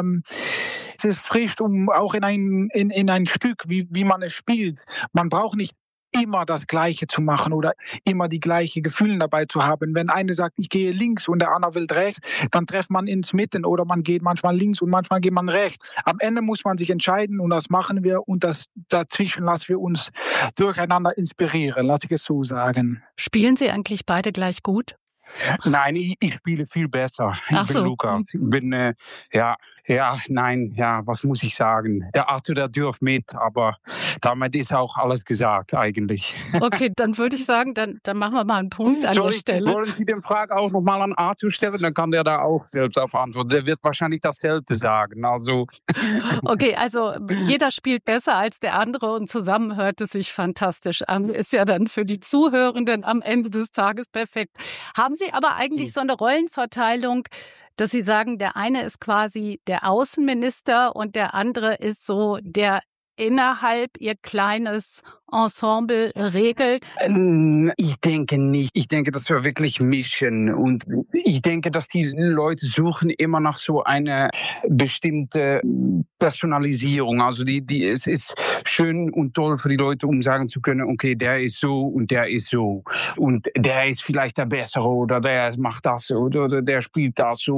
es ist frisch, um auch in ein Stück, wie man es spielt. Man braucht nicht immer das Gleiche zu machen oder immer die gleichen Gefühle dabei zu haben. Wenn einer sagt, ich gehe links und der andere will rechts, dann trifft man ins Mitten oder man geht manchmal links und manchmal geht man rechts. Am Ende muss man sich entscheiden und das machen wir und dazwischen lassen wir uns durcheinander inspirieren, lass ich es so sagen. Spielen Sie eigentlich beide gleich gut? Nein, ich spiele viel besser. Ich bin Lukas. Ja, nein, ja, was muss ich sagen? Der Arthur, der dürft mit, aber damit ist auch alles gesagt eigentlich. Okay, dann würde ich sagen, dann machen wir mal einen Punkt an der Stelle. Wollen Sie den Frage auch nochmal an Arthur stellen? Dann kann der da auch selbst auf antworten. Der wird wahrscheinlich dasselbe sagen. Also. Okay, also jeder spielt besser als der andere und zusammen hört es sich fantastisch an. Ist ja dann für die Zuhörenden am Ende des Tages perfekt. Haben Sie aber eigentlich so eine Rollenverteilung, dass Sie sagen, der eine ist quasi der Außenminister und der andere ist so der innerhalb Ihr kleines Ensemble regelt? Ich denke nicht. Ich denke, dass wir wirklich mischen. Und ich denke, dass die Leute suchen immer nach so einer bestimmte Personalisierung. Also es ist schön und toll für die Leute, um sagen zu können, okay, der ist so und der ist so. Und der ist vielleicht der Bessere oder der macht das so oder der spielt das so.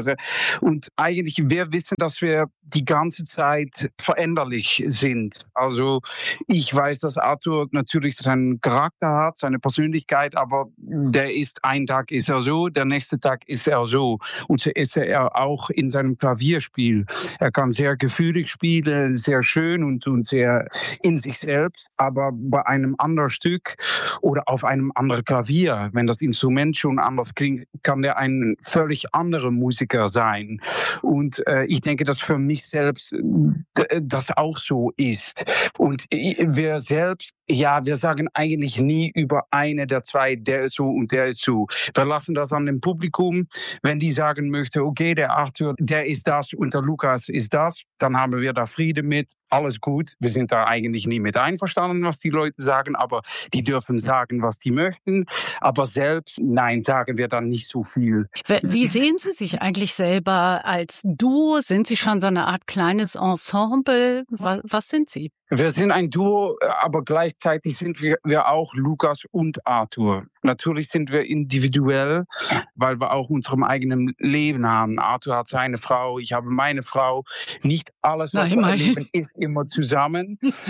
Und eigentlich, wir wissen, dass wir die ganze Zeit veränderlich sind. Also ich weiß, dass Arthur natürlich seinen Charakter hat, seine Persönlichkeit, aber ein Tag ist er so, der nächste Tag ist er so. Und so ist er auch in seinem Klavierspiel. Er kann sehr gefühlig spielen, sehr schön und sehr in sich selbst, aber bei einem anderen Stück oder auf einem anderen Klavier, wenn das Instrument schon anders klingt, kann der ein völlig anderer Musiker sein. Und ich denke, dass für mich selbst das auch so ist. Und wir selbst, wir sagen eigentlich nie über eine der zwei, der ist so und der ist so. Wir lassen das an dem Publikum. Wenn die sagen möchte, okay, der Arthur, der ist das und der Lukas ist das, dann haben wir da Friede mit. Alles gut. Wir sind da eigentlich nie mit einverstanden, was die Leute sagen, aber die dürfen sagen, was die möchten. Aber selbst, nein, sagen wir dann nicht so viel. Wie sehen Sie sich eigentlich selber als Duo? Sind Sie schon so eine Art kleines Ensemble? Was sind Sie? Wir sind ein Duo, aber gleichzeitig sind wir auch Lukas und Arthur. Natürlich sind wir individuell, weil wir auch unserem eigenen Leben haben. Arthur hat seine Frau, ich habe meine Frau. Nicht alles, was wir erleben, ist immer zusammen. Nicht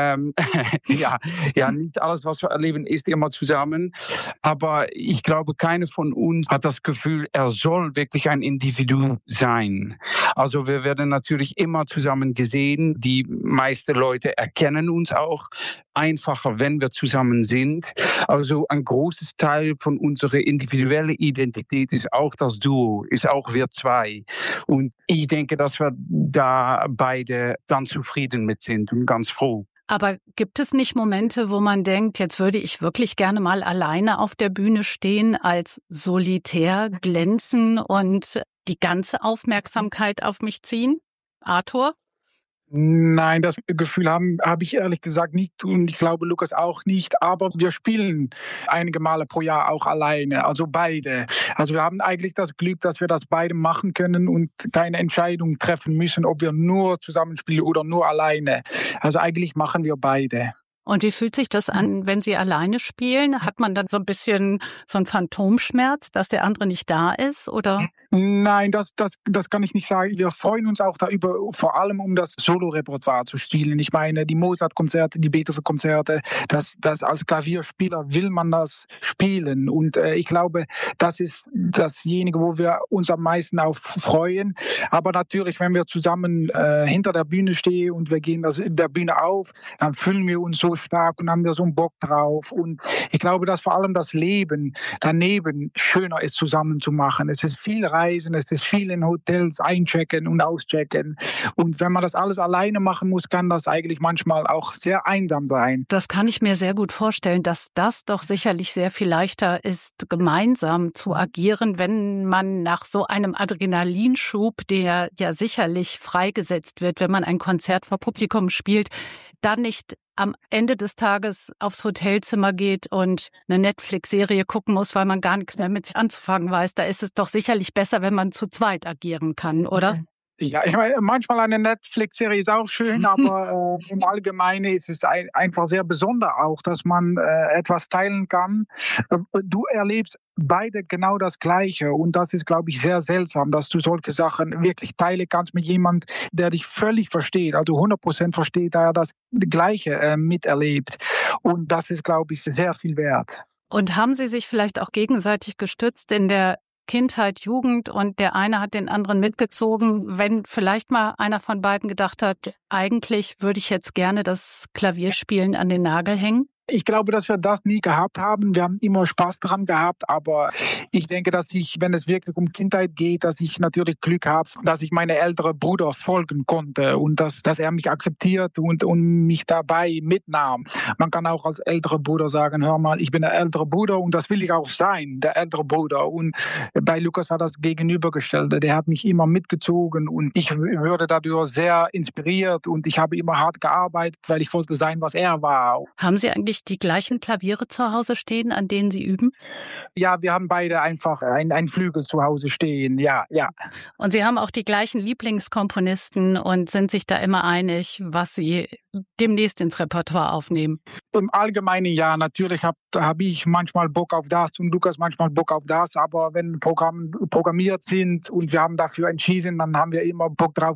alles, was wir erleben, ist immer zusammen. Aber ich glaube, keiner von uns hat das Gefühl, er soll wirklich ein Individuum sein. Also wir werden natürlich immer zusammen gesehen. Die meisten Leute erkennen uns auch einfacher, wenn wir zusammen sind. Also ein großes Teil von unserer individuellen Identität ist auch das Duo, ist auch wir zwei. Und ich denke, dass wir da beide ganz zufrieden mit sind und ganz froh. Aber gibt es nicht Momente, wo man denkt, jetzt würde ich wirklich gerne mal alleine auf der Bühne stehen, als solitär glänzen und die ganze Aufmerksamkeit auf mich ziehen? Arthur? Nein, das Gefühl habe ich ehrlich gesagt nicht und ich glaube Lukas auch nicht, aber wir spielen einige Male pro Jahr auch alleine, also beide. Also wir haben eigentlich das Glück, dass wir das beide machen können und keine Entscheidung treffen müssen, ob wir nur zusammen spielen oder nur alleine. Also eigentlich machen wir beide. Und wie fühlt sich das an, wenn Sie alleine spielen? Hat man dann so ein bisschen so einen Phantomschmerz, dass der andere nicht da ist, oder? Nein, das kann ich nicht sagen. Wir freuen uns auch darüber, vor allem um das Solo-Repertoire zu spielen. Ich meine, die Mozart-Konzerte, die Beethoven-Konzerte, das als Klavierspieler will man das spielen. Und ich glaube, das ist dasjenige, wo wir uns am meisten auf freuen. Aber natürlich, wenn wir zusammen hinter der Bühne stehen und wir gehen der Bühne auf, dann fühlen wir uns so stark und haben wir so einen Bock drauf. Und ich glaube, dass vor allem das Leben daneben schöner ist, zusammen zu machen. Es ist viel Reisen, es ist viel in Hotels einchecken und auschecken. Und wenn man das alles alleine machen muss, kann das eigentlich manchmal auch sehr einsam sein. Das kann ich mir sehr gut vorstellen, dass das doch sicherlich sehr viel leichter ist, gemeinsam zu agieren, wenn man nach so einem Adrenalinschub, der ja sicherlich freigesetzt wird, wenn man ein Konzert vor Publikum spielt, dann nicht am Ende des Tages aufs Hotelzimmer geht und eine Netflix-Serie gucken muss, weil man gar nichts mehr mit sich anzufangen weiß. Da ist es doch sicherlich besser, wenn man zu zweit agieren kann, oder? Ja, ich meine, manchmal eine Netflix-Serie ist auch schön, aber im Allgemeinen ist es einfach sehr besonders auch, dass man etwas teilen kann. Du erlebst beide genau das Gleiche und das ist, glaube ich, sehr seltsam, dass du solche Sachen wirklich teilen kannst mit jemandem, der dich völlig versteht, also 100% versteht, da er das Gleiche miterlebt und das ist, glaube ich, sehr viel wert. Und haben Sie sich vielleicht auch gegenseitig gestützt in der Kindheit, Jugend und der eine hat den anderen mitgezogen. Wenn vielleicht mal einer von beiden gedacht hat, eigentlich würde ich jetzt gerne das Klavierspielen an den Nagel hängen? Ich glaube, dass wir das nie gehabt haben. Wir haben immer Spaß dran gehabt, aber ich denke, dass ich, wenn es wirklich um Kindheit geht, dass ich natürlich Glück habe, dass ich meinem älteren Bruder folgen konnte und dass er mich akzeptiert und mich dabei mitnahm. Man kann auch als älterer Bruder sagen, hör mal, ich bin der ältere Bruder und das will ich auch sein, der ältere Bruder. Und bei Lukas war das Gegenübergestellte. Der hat mich immer mitgezogen und ich wurde dadurch sehr inspiriert und ich habe immer hart gearbeitet, weil ich wollte sein, was er war. Haben Sie eigentlich die gleichen Klaviere zu Hause stehen, an denen Sie üben? Ja, wir haben beide einfach ein Flügel zu Hause stehen, ja. Und Sie haben auch die gleichen Lieblingskomponisten und sind sich da immer einig, was Sie demnächst ins Repertoire aufnehmen? Im Allgemeinen ja, natürlich habe ich manchmal Bock auf das und Lukas manchmal Bock auf das, aber wenn Programme programmiert sind und wir haben dafür entschieden, dann haben wir immer Bock drauf